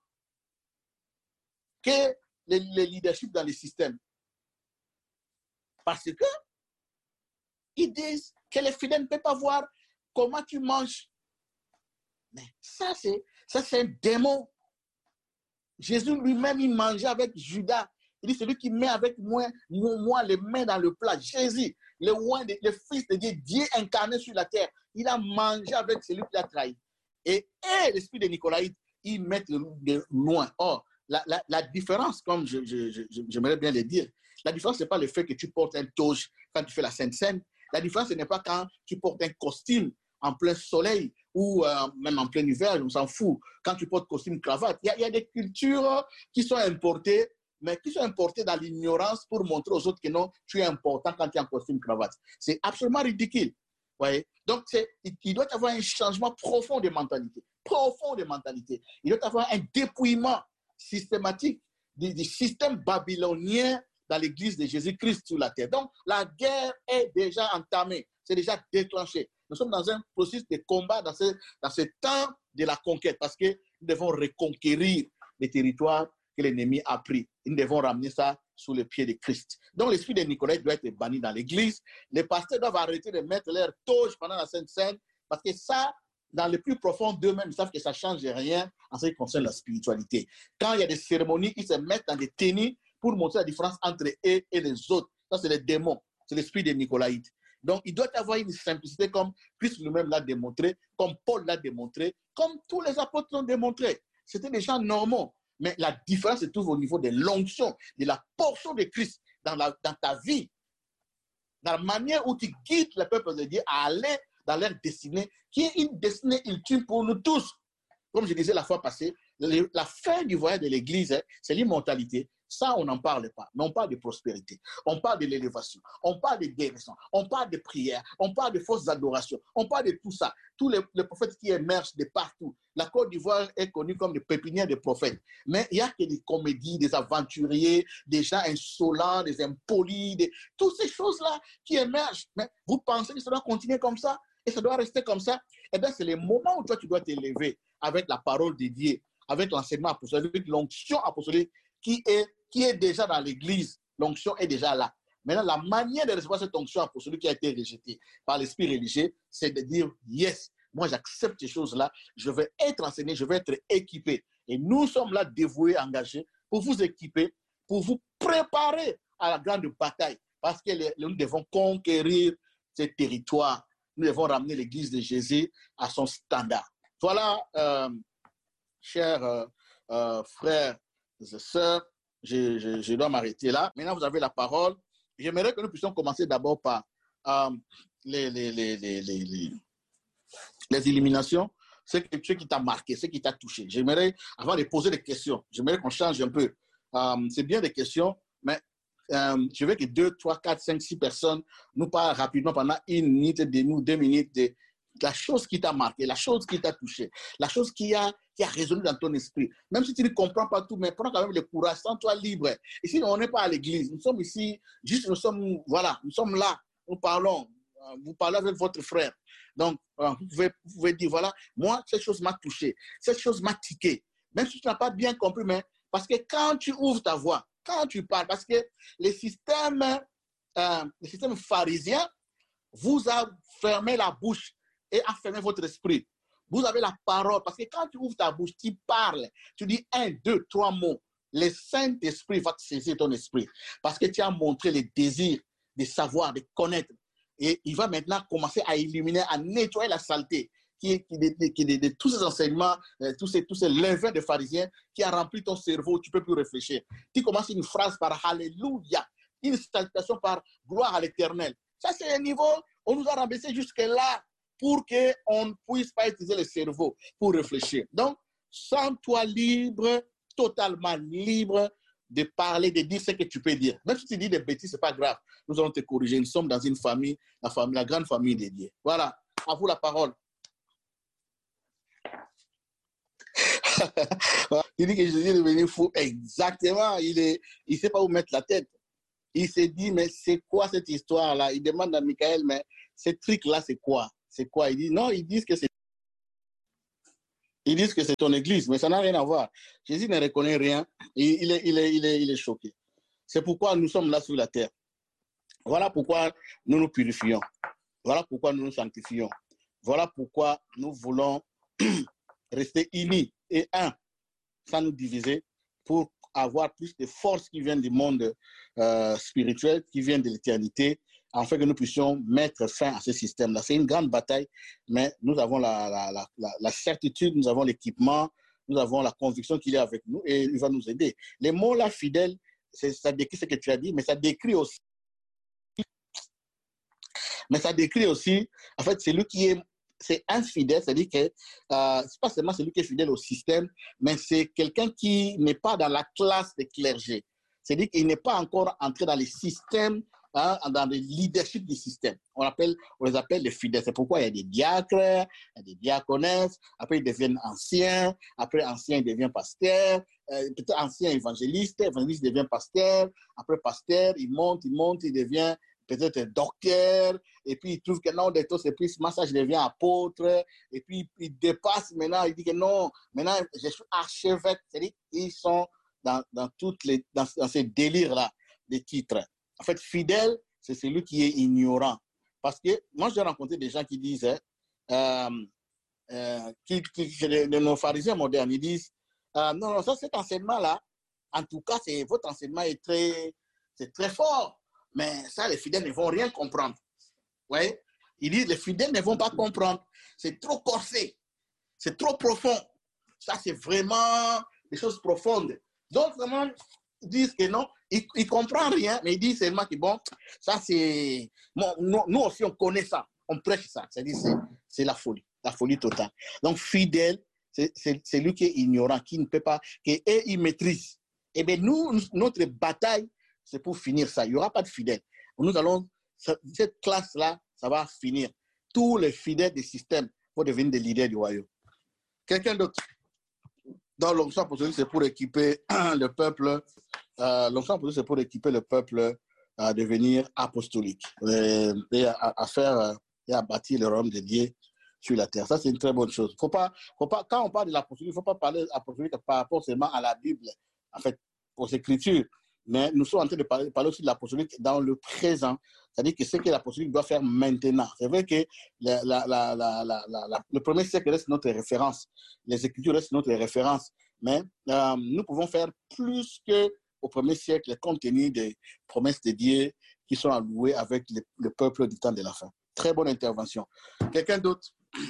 que le, le leadership dans les systèmes. Parce que ils disent que les fidèles ne peuvent pas voir comment tu manges. Mais ça, c'est ça, c'est un démon. Jésus lui-même, il mangeait avec Judas. Il dit, celui qui met avec moi, moi les mains dans le plat. Jésus, le, roi, le fils de Dieu, Dieu incarné sur la terre, il a mangé avec celui qui l'a trahi. Et, et l'esprit de Nicolaïte, ils mettent le de loin. Or, la, la, la différence, comme je, je, je, j'aimerais bien le dire, la différence, ce n'est pas le fait que tu portes un toge quand tu fais la Sainte Seine. La différence, ce n'est pas quand tu portes un costume en plein soleil ou euh, même en plein hiver, on s'en fout. Quand tu portes costume, cravate, il y, y a des cultures qui sont importées, mais qui sont importées dans l'ignorance pour montrer aux autres que non, tu es important quand tu es en costume, cravate. C'est absolument ridicule. Ouais. Donc, il, il doit y avoir un changement profond de mentalité. Profond de mentalité. Il doit y avoir un dépouillement systématique du, du système babylonien dans l'église de Jésus-Christ sur la terre. Donc, la guerre est déjà entamée. C'est déjà déclenché. Nous sommes dans un processus de combat dans ce, dans ce temps de la conquête parce que nous devons reconquérir les territoires que l'ennemi a pris. Nous devons ramener ça sous le pied de Christ. Donc, l'esprit de Nicolas doit être banni dans l'église. Les pasteurs doivent arrêter de mettre leur toge pendant la Sainte Seine parce que ça, dans le plus profond d'eux-mêmes, ils savent que ça ne change rien en ce qui concerne la spiritualité. Quand il y a des cérémonies, ils se mettent dans des tenues pour montrer la différence entre eux et les autres. Ça, c'est les démons. C'est l'esprit de Nicolaïte. Donc, il doit y avoir une simplicité comme Christ lui-même l'a démontré, comme Paul l'a démontré, comme tous les apôtres l'ont démontré. C'était des gens normaux. Mais la différence se trouve au niveau de l'onction, de la portion de Christ dans, la, dans ta vie, dans la manière où tu guides le peuple de Dieu à aller dans leur destinée, qui est une destinée ultime pour nous tous. Comme je disais la fois passée, la fin du voyage de l'Église, hein, c'est l'immortalité. Ça, on n'en parle pas. Mais on parle de prospérité. On parle de l'élévation. On parle de guérison. On parle de prière. On parle de fausses adorations. On parle de tout ça. Tous les, les prophètes qui émergent de partout. La Côte d'Ivoire est connue comme des pépinières de prophètes. Mais il n'y a que des comédies, des aventuriers, des gens insolents, des impolis, des... toutes ces choses-là qui émergent. Mais vous pensez que ça doit continuer comme ça? Et ça doit rester comme ça? Eh bien, c'est le moment où toi, tu dois t'élever avec la parole de Dieu, avec l'enseignement apostolique, avec l'onction apostolique qui est qui est déjà dans l'église. L'onction est déjà là. Maintenant, la manière de recevoir cette onction apostolique qui a été rejetée par l'esprit religieux, c'est de dire, yes, moi j'accepte ces choses-là, je vais être enseigné, je vais être équipé. Et nous sommes là dévoués, engagés, pour vous équiper, pour vous préparer à la grande bataille. Parce que les, nous devons conquérir ces territoires. Nous devons ramener l'église de Jésus à son standard. Voilà, euh, chers euh, euh, frères et sœurs, Je, je, je dois m'arrêter là. Maintenant, vous avez la parole. J'aimerais que nous puissions commencer d'abord par euh, les, les, les, les, les, les, les éliminations, ce, que, ce qui t'a marqué, ce qui t'a touché. J'aimerais, avant de poser des questions, j'aimerais qu'on change un peu. Euh, c'est bien des questions, mais euh, je veux que deux, trois, quatre, cinq, six personnes nous parlent rapidement pendant une minute, de nous, deux minutes, de la chose qui t'a marqué, la chose qui t'a touché, la chose qui a, qui a résonné dans ton esprit. Même si tu ne comprends pas tout, mais prends quand même le courage, sens-toi libre. Ici, on n'est pas à l'église. Nous sommes ici, juste, nous sommes, voilà, nous sommes là, nous parlons, vous parlez avec votre frère. Donc, vous pouvez, vous pouvez dire, voilà, moi, cette chose m'a touché, cette chose m'a tiqué. Même si tu n'as pas bien compris, mais parce que quand tu ouvres ta voix, quand tu parles, parce que les systèmes, euh, les systèmes pharisiens vous a fermé la bouche et a fermé votre esprit. Vous avez la parole, parce que quand tu ouvres ta bouche, tu parles, tu dis un, deux, trois mots, le Saint-Esprit va te saisir ton esprit, parce que tu as montré les désirs de savoir, de connaître, et il va maintenant commencer à éliminer, à nettoyer la saleté, qui est, qui est, qui est de, de tous ces enseignements, euh, tous ces, tous ces levains de pharisiens qui a rempli ton cerveau, tu ne peux plus réfléchir. Tu commences une phrase par Alléluia, une salutation par gloire à l'Éternel. Ça, c'est un niveau, on nous a rabaissé jusque-là, pour qu'on ne puisse pas utiliser le cerveau pour réfléchir. Donc, sens-toi libre, totalement libre de parler, de dire ce que tu peux dire. Même si tu dis des bêtises, ce n'est pas grave. Nous allons te corriger. Nous sommes dans une famille, la, famille, la grande famille de Dieu. Voilà, à vous la parole. Il dit que Jésus est devenu fou. Exactement. Il ne il sait pas où mettre la tête. Il s'est dit, mais c'est quoi cette histoire-là? Il demande à Michael, mais ces trucs-là, c'est quoi? C'est quoi? Ils disent, non, ils disent que c'est Ils disent que c'est ton église, mais ça n'a rien à voir. Jésus ne reconnaît rien. Il, il, est, il, est, il, est, il est choqué. C'est pourquoi nous sommes là sur la terre. Voilà pourquoi nous nous purifions. Voilà pourquoi nous nous sanctifions. Voilà pourquoi nous voulons rester unis et un, sans nous diviser, pour avoir plus de force qui viennent du monde euh, spirituel, qui viennent de l'éternité, afin que nous puissions mettre fin à ce système-là. C'est une grande bataille, mais nous avons la, la, la, la, la certitude, nous avons l'équipement, nous avons la conviction qu'il est avec nous et il va nous aider. Les mots là, fidèles, ça décrit ce que tu as dit, mais ça décrit aussi, mais ça décrit aussi, en fait, celui qui est, c'est infidèle, c'est-à-dire que euh, c'est pas seulement celui qui est fidèle au système, mais c'est quelqu'un qui n'est pas dans la classe des clergés. C'est-à-dire qu'il n'est pas encore entré dans les systèmes, hein, dans le leadership du système. On, appelle, on les appelle les fidèles. C'est pourquoi il y a des diacres, il y a des diaconesses, après ils deviennent anciens, après anciens ils deviennent pasteurs, euh, peut-être ancien évangéliste, évangéliste devient pasteur, après pasteur, il monte, il monte, il devient peut-être docteur, et puis il trouve que non, des taux, c'est plus massage, je deviens apôtre, et puis il dépasse maintenant, il dit que non, maintenant je suis archevêque, c'est-à-dire qu'ils sont dans, dans, toutes les, dans, dans ces délires-là, des titres. En fait, fidèle, c'est celui qui est ignorant. Parce que moi, j'ai rencontré des gens qui disent, euh, euh, qui, qui, de, de nos pharisiens modernes, ils disent, euh, non, non, ça, cet enseignement-là, en tout cas, c'est, votre enseignement est très, c'est très fort. Mais ça, les fidèles ne vont rien comprendre. Vous voyez? Ils disent, les fidèles ne vont pas comprendre. C'est trop corsé. C'est trop profond. Ça, c'est vraiment des choses profondes. D'autres vraiment disent que non, ils ne comprennent rien, mais ils disent seulement que bon, ça c'est... Bon, nous, nous aussi, on connaît ça. On prêche ça. C'est-à-dire, c'est, c'est la folie. La folie totale. Donc, fidèle, c'est, c'est, c'est lui qui est ignorant, qui ne peut pas... Et il maîtrise. Eh bien, nous, notre bataille, c'est pour finir ça. Il n'y aura pas de fidèles. Nous allons, cette classe-là, ça va finir. Tous les fidèles des systèmes vont devenir des leaders du royaume. Quelqu'un d'autre? Dans l'onction apostolique, c'est pour équiper le peuple. Euh, l'onction apostolique, c'est pour équiper le peuple à devenir apostolique et, et à, à faire et à bâtir le royaume de Dieu sur la terre. Ça, c'est une très bonne chose. Faut pas, faut pas, quand on parle de l'apostolique, il ne faut pas parler apostolique par rapport seulement à la Bible, en fait, aux Écritures. Mais nous sommes en train de parler, parler aussi de l'apostolique dans le présent, c'est-à-dire que ce que l'apostolique doit faire maintenant. C'est vrai que la, la, la, la, la, la, le premier siècle reste notre référence, les Écritures restent notre référence, mais euh, nous pouvons faire plus qu'au premier siècle compte tenu des promesses de Dieu qui sont allouées avec le, le peuple du temps de la fin. Très bonne intervention. Quelqu'un d'autre?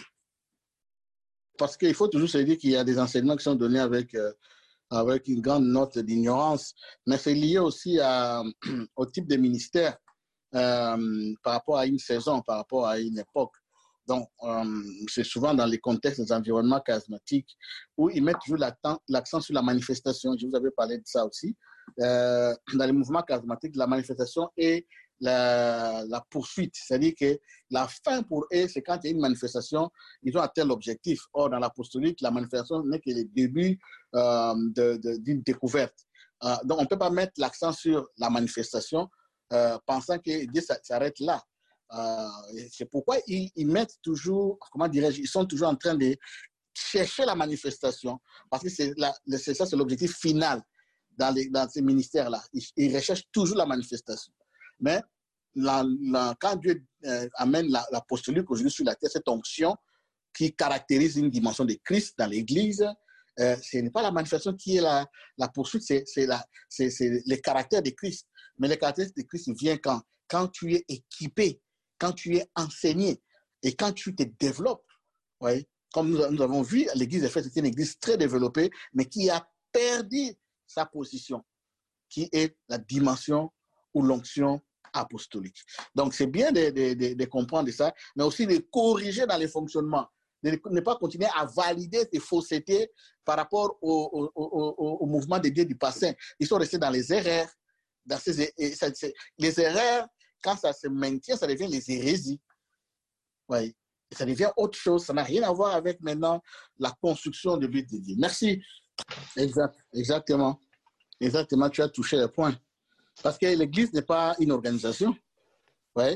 Parce qu'il faut toujours se dire qu'il y a des enseignements qui sont donnés avec... Euh, avec une grande note d'ignorance, mais c'est lié aussi à, au type de ministère euh, par rapport à une saison, par rapport à une époque. Donc, euh, c'est souvent dans les contextes des environnements charismatiques où ils mettent toujours l'accent sur la manifestation. Je vous avais parlé de ça aussi. Euh, dans les mouvements charismatiques, la manifestation est la, la poursuite. C'est-à-dire que la fin pour eux, c'est quand il y a une manifestation, ils ont atteint l'objectif. Or, dans l'apostolique, la manifestation n'est que le début euh, de, de, d'une découverte. Euh, donc, on ne peut pas mettre l'accent sur la manifestation euh, pensant que Dieu s'arrête là. Euh, c'est pourquoi ils, ils mettent toujours, comment dirais-je, ils sont toujours en train de chercher la manifestation, parce que c'est, la, c'est ça, c'est l'objectif final dans, les, dans ces ministères-là. Ils, ils recherchent toujours la manifestation. Mais la, la, quand Dieu euh, amène l'apostolique la aujourd'hui sur la terre, cette onction qui caractérise une dimension de Christ dans l'Église, euh, ce n'est pas la manifestation qui est la, la poursuite, c'est, c'est, la, c'est, c'est les caractères de Christ. Mais les caractères de Christ viennent quand, quand tu es équipé, quand tu es enseigné et quand tu te développes. Ouais. Comme nous, nous avons vu, l'Église d'Éphèse était une église très développée, mais qui a perdu sa position, qui est la dimension ou l'onction apostolique. Donc, c'est bien de, de, de, de comprendre ça, mais aussi de corriger dans les fonctionnements, de ne pas continuer à valider ces faussetés par rapport au, au, au, au mouvement de Dieu du passé. Ils sont restés dans les erreurs. Dans ces, et ça, les erreurs, quand ça se maintient, ça devient les hérésies. Oui. Et ça devient autre chose. Ça n'a rien à voir avec maintenant la construction de but de Dieu. Merci. Exact. Exactement. Exactement, tu as touché le point. Parce que l'Église n'est pas une organisation. Ouais.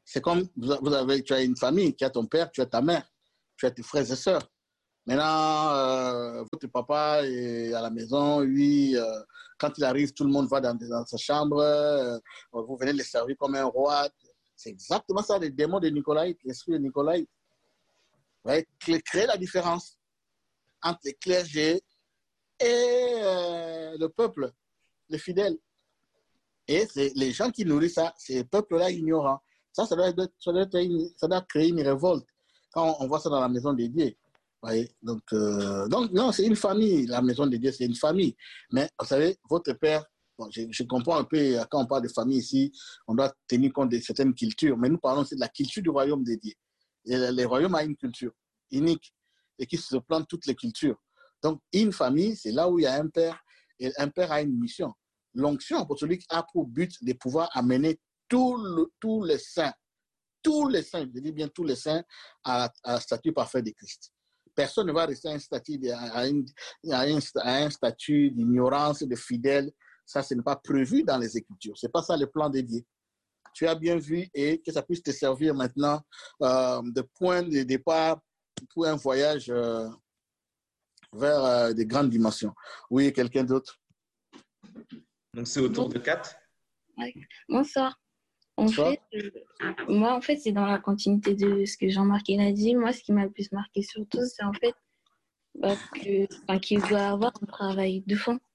C'est comme vous avez, tu as une famille, tu as ton père, tu as ta mère, tu as tes frères et sœurs. Maintenant, euh, votre papa est à la maison, lui, euh, quand il arrive, tout le monde va dans, dans sa chambre, euh, vous venez le servir comme un roi. C'est exactement ça, les démons de Nicolaïte, l'esprit de Nicolaïte. Ouais, créer la différence entre les clergés et euh, le peuple, les fidèles. Et c'est les gens qui nourrissent ça, ces peuples-là ignorants. Ça, ça doit, être, ça, doit être une, ça doit créer une révolte quand on, on voit ça dans la maison de Dieu. Ouais, donc, euh, donc, non, c'est une famille. La maison de Dieu, c'est une famille. Mais vous savez, votre père, bon, je, je comprends un peu, quand on parle de famille ici, on doit tenir compte de certaines cultures. Mais nous parlons aussi de la culture du royaume de Dieu. Et le royaume a une culture unique et qui se plante toutes les cultures. Donc, une famille, c'est là où il y a un père, et un père a une mission. L'onction apostolique a pour but de pouvoir amener tous le, tout les saints, tous les saints, je dis bien tous les saints, à, à un statut parfait de Christ. Personne ne va rester à un statut, de, à une, à un, à un statut d'ignorance, de fidèle. Ça, ce n'est pas prévu dans les Écritures. Ce n'est pas ça le plan de Dieu. Tu as bien vu et que ça puisse te servir maintenant euh, de point de départ pour un voyage euh, vers euh, des grandes dimensions. Oui, quelqu'un d'autre? Donc, c'est au tour de quatre. Ouais. Bonsoir. En Bonsoir. fait, euh, moi, en fait, c'est dans la continuité de ce que Jean-Marc a dit. Moi, ce qui m'a le plus marqué surtout, c'est en fait bah, que, enfin, qu'il doit avoir un travail de fond.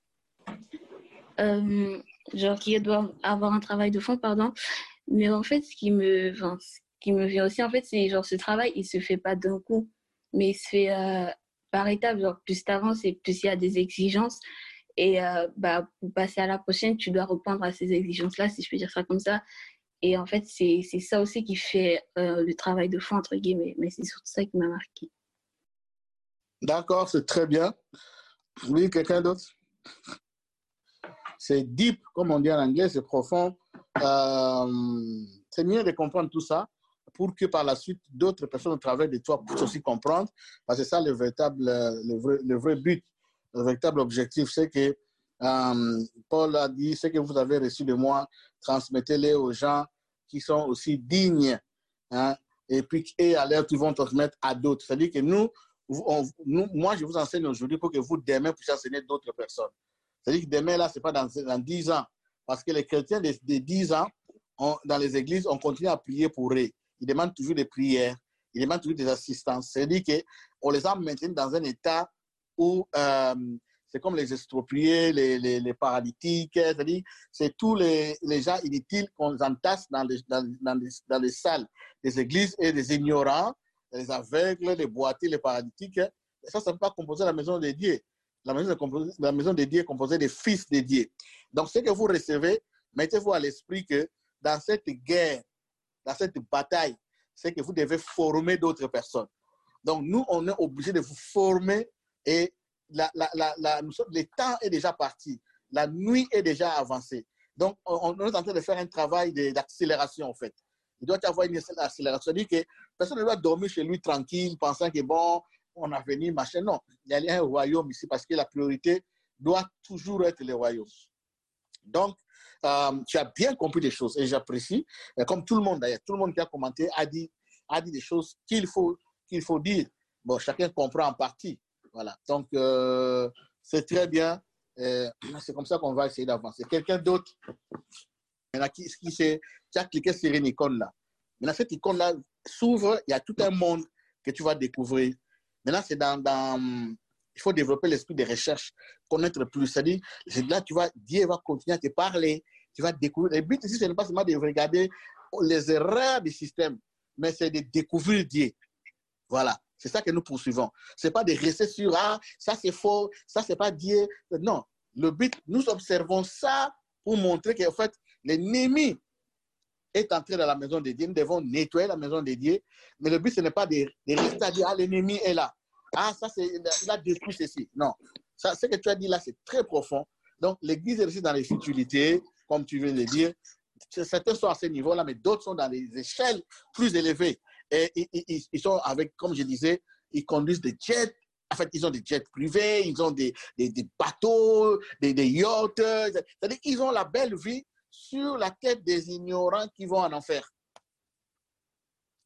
Euh, genre qu'il doit avoir un travail de fond, pardon. Mais en fait, ce qui me, enfin, ce qui me vient aussi, en fait, c'est genre ce travail, il se fait pas d'un coup, mais il se fait euh, par étapes. Genre, plus tu avances et plus il y a des exigences. Et euh, bah, pour passer à la prochaine, tu dois répondre à ces exigences-là, si je peux dire ça comme ça. Et en fait, c'est ça aussi qui fait euh, le travail de fond, entre guillemets. Mais c'est surtout ça qui m'a marqué. D'accord, c'est très bien. Oui, quelqu'un d'autre? C'est deep, comme on dit en anglais, c'est profond. Euh, c'est mieux de comprendre tout ça pour que par la suite, d'autres personnes au travers de toi puissent aussi comprendre. Parce que c'est ça le véritable, le vrai, le vrai but. Le véritable objectif, c'est que euh, Paul a dit, ce que vous avez reçu de moi, transmettez-les aux gens qui sont aussi dignes. Hein, et puis, et à l'air, ils vont transmettre à d'autres. C'est-à-dire que nous, on, nous, moi, je vous enseigne aujourd'hui pour que vous, demain, puissiez enseigner d'autres personnes. C'est-à-dire que demain, là, ce n'est pas dans, dans dix ans. Parce que les chrétiens de, de dix ans, on, dans les églises, on continue à prier pour eux. Ils demandent toujours des prières, ils demandent toujours des assistances. C'est-à-dire qu'on les a maintenus dans un état où euh, c'est comme les expropriés, les, les, les paralytiques, c'est-à-dire c'est tous les, les gens inutiles qu'on entasse dans les, dans, dans, les, dans les salles des églises et des ignorants, les aveugles, les boiteux, les paralytiques. Et ça, ça ne peut pas composer la maison de Dieu. La maison, de, la maison de Dieu est composée des fils de Dieu. Donc, ce que vous recevez, mettez-vous à l'esprit que dans cette guerre, dans cette bataille, c'est que vous devez former d'autres personnes. Donc, nous, on est obligé de vous former et la, la, la, la, nous sommes, le temps est déjà parti. La nuit est déjà avancée. Donc, on, on est en train de faire un travail d'accélération, en fait. Il doit y avoir une accélération. C'est-à-dire que personne ne doit dormir chez lui tranquille, pensant que bon, on a venu, machin. Non, il y a un royaume ici parce que la priorité doit toujours être le royaume. Donc, euh, tu as bien compris des choses et j'apprécie. Comme tout le monde d'ailleurs, tout le monde qui a commenté a dit, a dit des choses qu'il faut, qu'il faut dire. Bon, chacun comprend en partie. Voilà. Donc, euh, c'est très bien. Euh, c'est comme ça qu'on va essayer d'avancer. Quelqu'un d'autre qui, qui, qui a cliqué sur une icône là. Maintenant, cette icône-là s'ouvre, il y a tout un monde que tu vas découvrir. Maintenant, c'est dans, dans... Il faut développer l'esprit de recherche, connaître plus. C'est-à-dire, là, tu vas, Dieu va continuer à te parler, tu vas découvrir. Le but ici, ce n'est pas seulement de regarder les erreurs du système, mais c'est de découvrir Dieu. Voilà, c'est ça que nous poursuivons. Ce n'est pas de rester sur, ah, ça c'est faux, ça c'est pas Dieu. Non, le but, nous observons ça pour montrer qu'en fait, l'ennemi est entré dans la maison de Dieu. Nous devons nettoyer la maison de Dieu. Mais le but, ce n'est pas de, de rester à dire, ah, l'ennemi est là. Ah, ça, c'est, il a détruit ceci. Non. Ça, ce que tu as dit là, c'est très profond. Donc, l'Église est aussi dans les futilités, comme tu viens de le dire. Certains sont à ce niveau-là, mais d'autres sont dans des échelles plus élevées. Et ils, ils sont avec, comme je disais, ils conduisent des jets. En fait, ils ont des jets privés, ils ont des, des, des bateaux, des, des yachts. C'est-à-dire qu'ils ont la belle vie sur la tête des ignorants qui vont en enfer.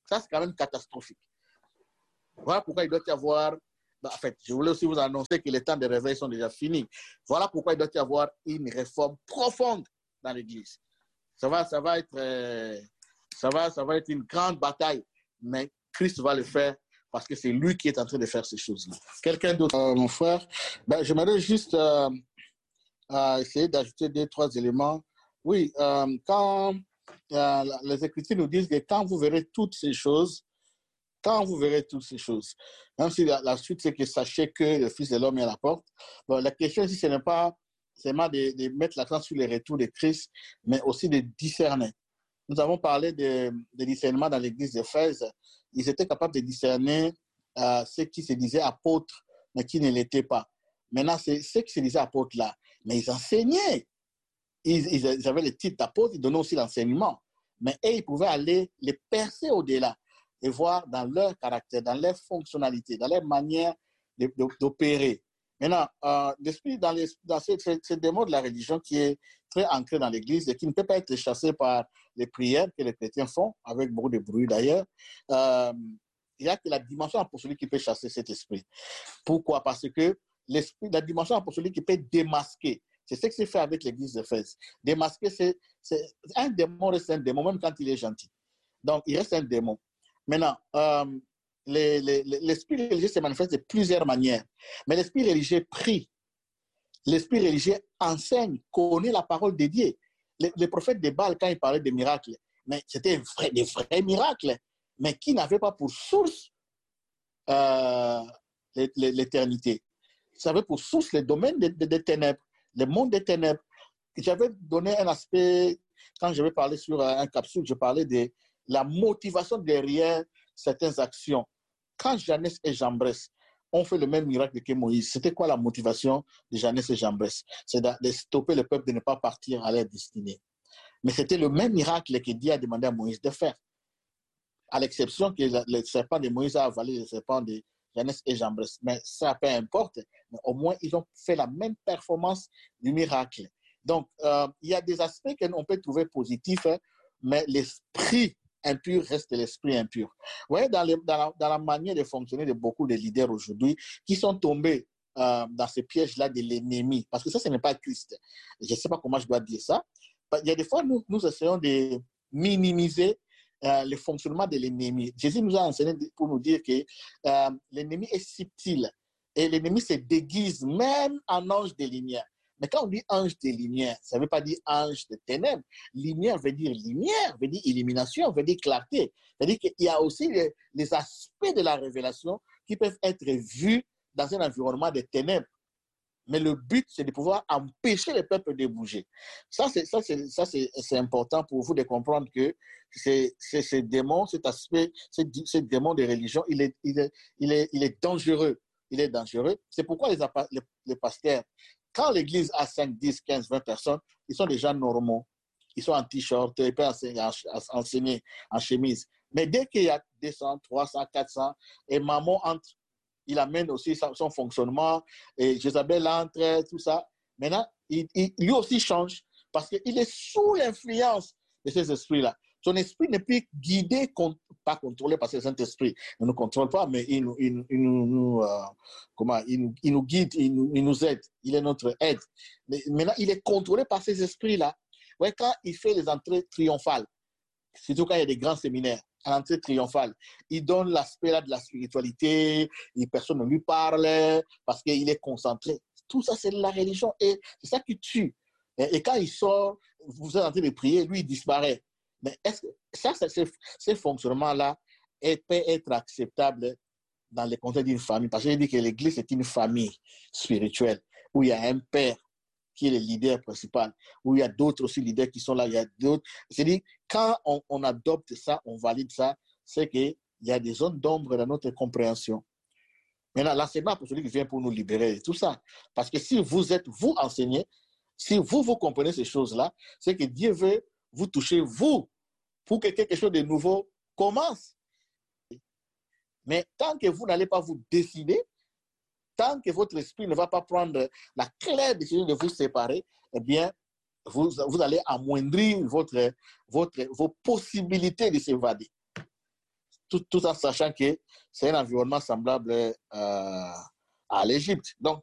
Ça, c'est quand même catastrophique. Voilà pourquoi il doit y avoir... En fait, je voulais aussi vous annoncer que les temps de réveil sont déjà finis. Voilà pourquoi il doit y avoir une réforme profonde dans l'Église. Ça va, ça va être, euh, ça va, ça va être une grande bataille, mais Christ va le faire parce que c'est lui qui est en train de faire ces choses-là. Quelqu'un d'autre, euh, mon frère, ben, j'aimerais juste euh, euh, essayer d'ajouter deux, trois éléments. Oui, euh, quand euh, les Écritures nous disent que quand vous verrez toutes ces choses, quand vous verrez toutes ces choses, même si la, la suite, c'est que sachez que le Fils de l'homme est à la porte. Bon, la question ici, ce n'est pas seulement de, de mettre l'accent sur les retours de Christ, mais aussi de discerner. Nous avons parlé de, de discernement dans l'église d'Éphèse. Ils étaient capables de discerner euh, ceux qui se disaient apôtres, mais qui ne l'étaient pas. Maintenant, c'est ceux qui se disaient apôtres là, mais ils enseignaient. Ils, ils, ils avaient le titre d'apôtre, ils donnaient aussi l'enseignement. Mais eux, ils pouvaient aller les percer au-delà et voir dans leur caractère, dans leur fonctionnalité, dans leur manière d'opérer. Maintenant, euh, l'esprit dans, les, dans ce, ce, ce démon de la religion qui est très ancré dans l'Église et qui ne peut pas être chassé par les prières que les chrétiens font, avec beaucoup de bruit d'ailleurs, euh, il n'y a que la dimension apostolique qui peut chasser cet esprit. Pourquoi? Parce que la dimension apostolique qui peut démasquer. C'est ce qui s'est fait avec l'Église d'Éphèse. Démasquer, c'est un démon reste un démon, même quand il est gentil. Donc, il reste un démon. Maintenant, euh, l'esprit religieux se manifeste de plusieurs manières. Mais l'esprit religieux prie. L'esprit religieux enseigne, connaît la parole de Dieu. Les, les prophètes de Baal, quand ils parlaient de miracles, mais c'était vrai, des vrais miracles, mais qui n'avaient pas pour source euh, l'éternité. Ça avait pour source le domaine des de, de ténèbres, le monde des ténèbres. J'avais donné un aspect, quand je vais parler sur un capsule, je parlais de la motivation derrière certaines actions. Quand Jannes et Jambres ont fait le même miracle que Moïse, c'était quoi la motivation de Jannes et Jambres? C'est de stopper le peuple de ne pas partir à leur destinée. Mais c'était le même miracle que Dieu a demandé à Moïse de faire. À l'exception que le serpent de Moïse a avalé le serpent de Jannes et Jambres. Mais ça, peu importe. Mais au moins, ils ont fait la même performance du miracle. Donc, euh, il y a des aspects qu'on peut trouver positifs, mais l'esprit impur reste l'esprit impur. Vous voyez, dans, les, dans, la, dans la manière de fonctionner de beaucoup de leaders aujourd'hui qui sont tombés euh, dans ce piège-là de l'ennemi, parce que ça, ce n'est pas Christ. Je ne sais pas comment je dois dire ça. Il y a des fois, nous, nous essayons de minimiser euh, le fonctionnement de l'ennemi. Jésus nous a enseigné pour nous dire que euh, l'ennemi est subtil et l'ennemi se déguise même en ange de lumière. Mais quand on dit ange de lumière, ça ne veut pas dire ange de ténèbres. Lumière veut dire lumière, veut dire illumination, veut dire clarté. C'est-à-dire qu'il y a aussi les, les aspects de la révélation qui peuvent être vus dans un environnement de ténèbres. Mais le but, c'est de pouvoir empêcher le peuple de bouger. Ça, c'est, ça, c'est, ça, c'est, c'est important pour vous de comprendre que c'est, c'est, ce démon, cet aspect, ce, ce démon de religion, il est, il, est, il, est, il est dangereux. Il est dangereux. C'est pourquoi les, les, les pasteurs, quand l'église a cinq, dix, quinze, vingt personnes, ils sont des gens normaux. Ils sont en t-shirt, ils peuvent enseigner, enseigner en chemise. Mais dès qu'il y a deux cents, trois cents, quatre cents, et maman entre, il amène aussi son fonctionnement, et Jézabel entre, tout ça. Maintenant, il, il, lui aussi change parce qu'il est sous l'influence de ces esprits-là. Son esprit n'est plus guidé, pas contrôlé par ces Saint-Esprit. Il ne nous contrôle pas, mais il, il, il, nous, euh, comment, il, il nous guide, il nous, il nous aide. Il est notre aide. Mais maintenant, il est contrôlé par ces esprits-là. Ouais, quand il fait les entrées triomphales, surtout quand il y a des grands séminaires, à l'entrée triomphale, il donne l'aspect là de la spiritualité, et personne ne lui parle parce qu'il est concentré. Tout ça, c'est la religion et c'est ça qui tue. Et, et quand il sort, vous êtes en train de prier, lui, il disparaît. Mais est-ce que ça, ce, ce fonctionnement-là peut être acceptable dans le contexte d'une famille? Parce que je dis que l'Église est une famille spirituelle où il y a un père qui est le leader principal, où il y a d'autres aussi leaders qui sont là, il y a d'autres. C'est-à-dire, quand on, on adopte ça, on valide ça, c'est qu'il y a des zones d'ombre dans notre compréhension. Maintenant, l'enseignement apostolique vient pour nous libérer de tout ça. Parce que si vous êtes, vous enseignez, si vous, vous comprenez ces choses-là, c'est que Dieu veut vous toucher, vous, pour que quelque chose de nouveau commence. Mais tant que vous n'allez pas vous décider, tant que votre esprit ne va pas prendre la claire décision de vous séparer, eh bien, vous, vous allez amoindrir votre, votre, vos possibilités de s'évader. tout, tout en sachant que c'est un environnement semblable euh, à l'Égypte. Donc,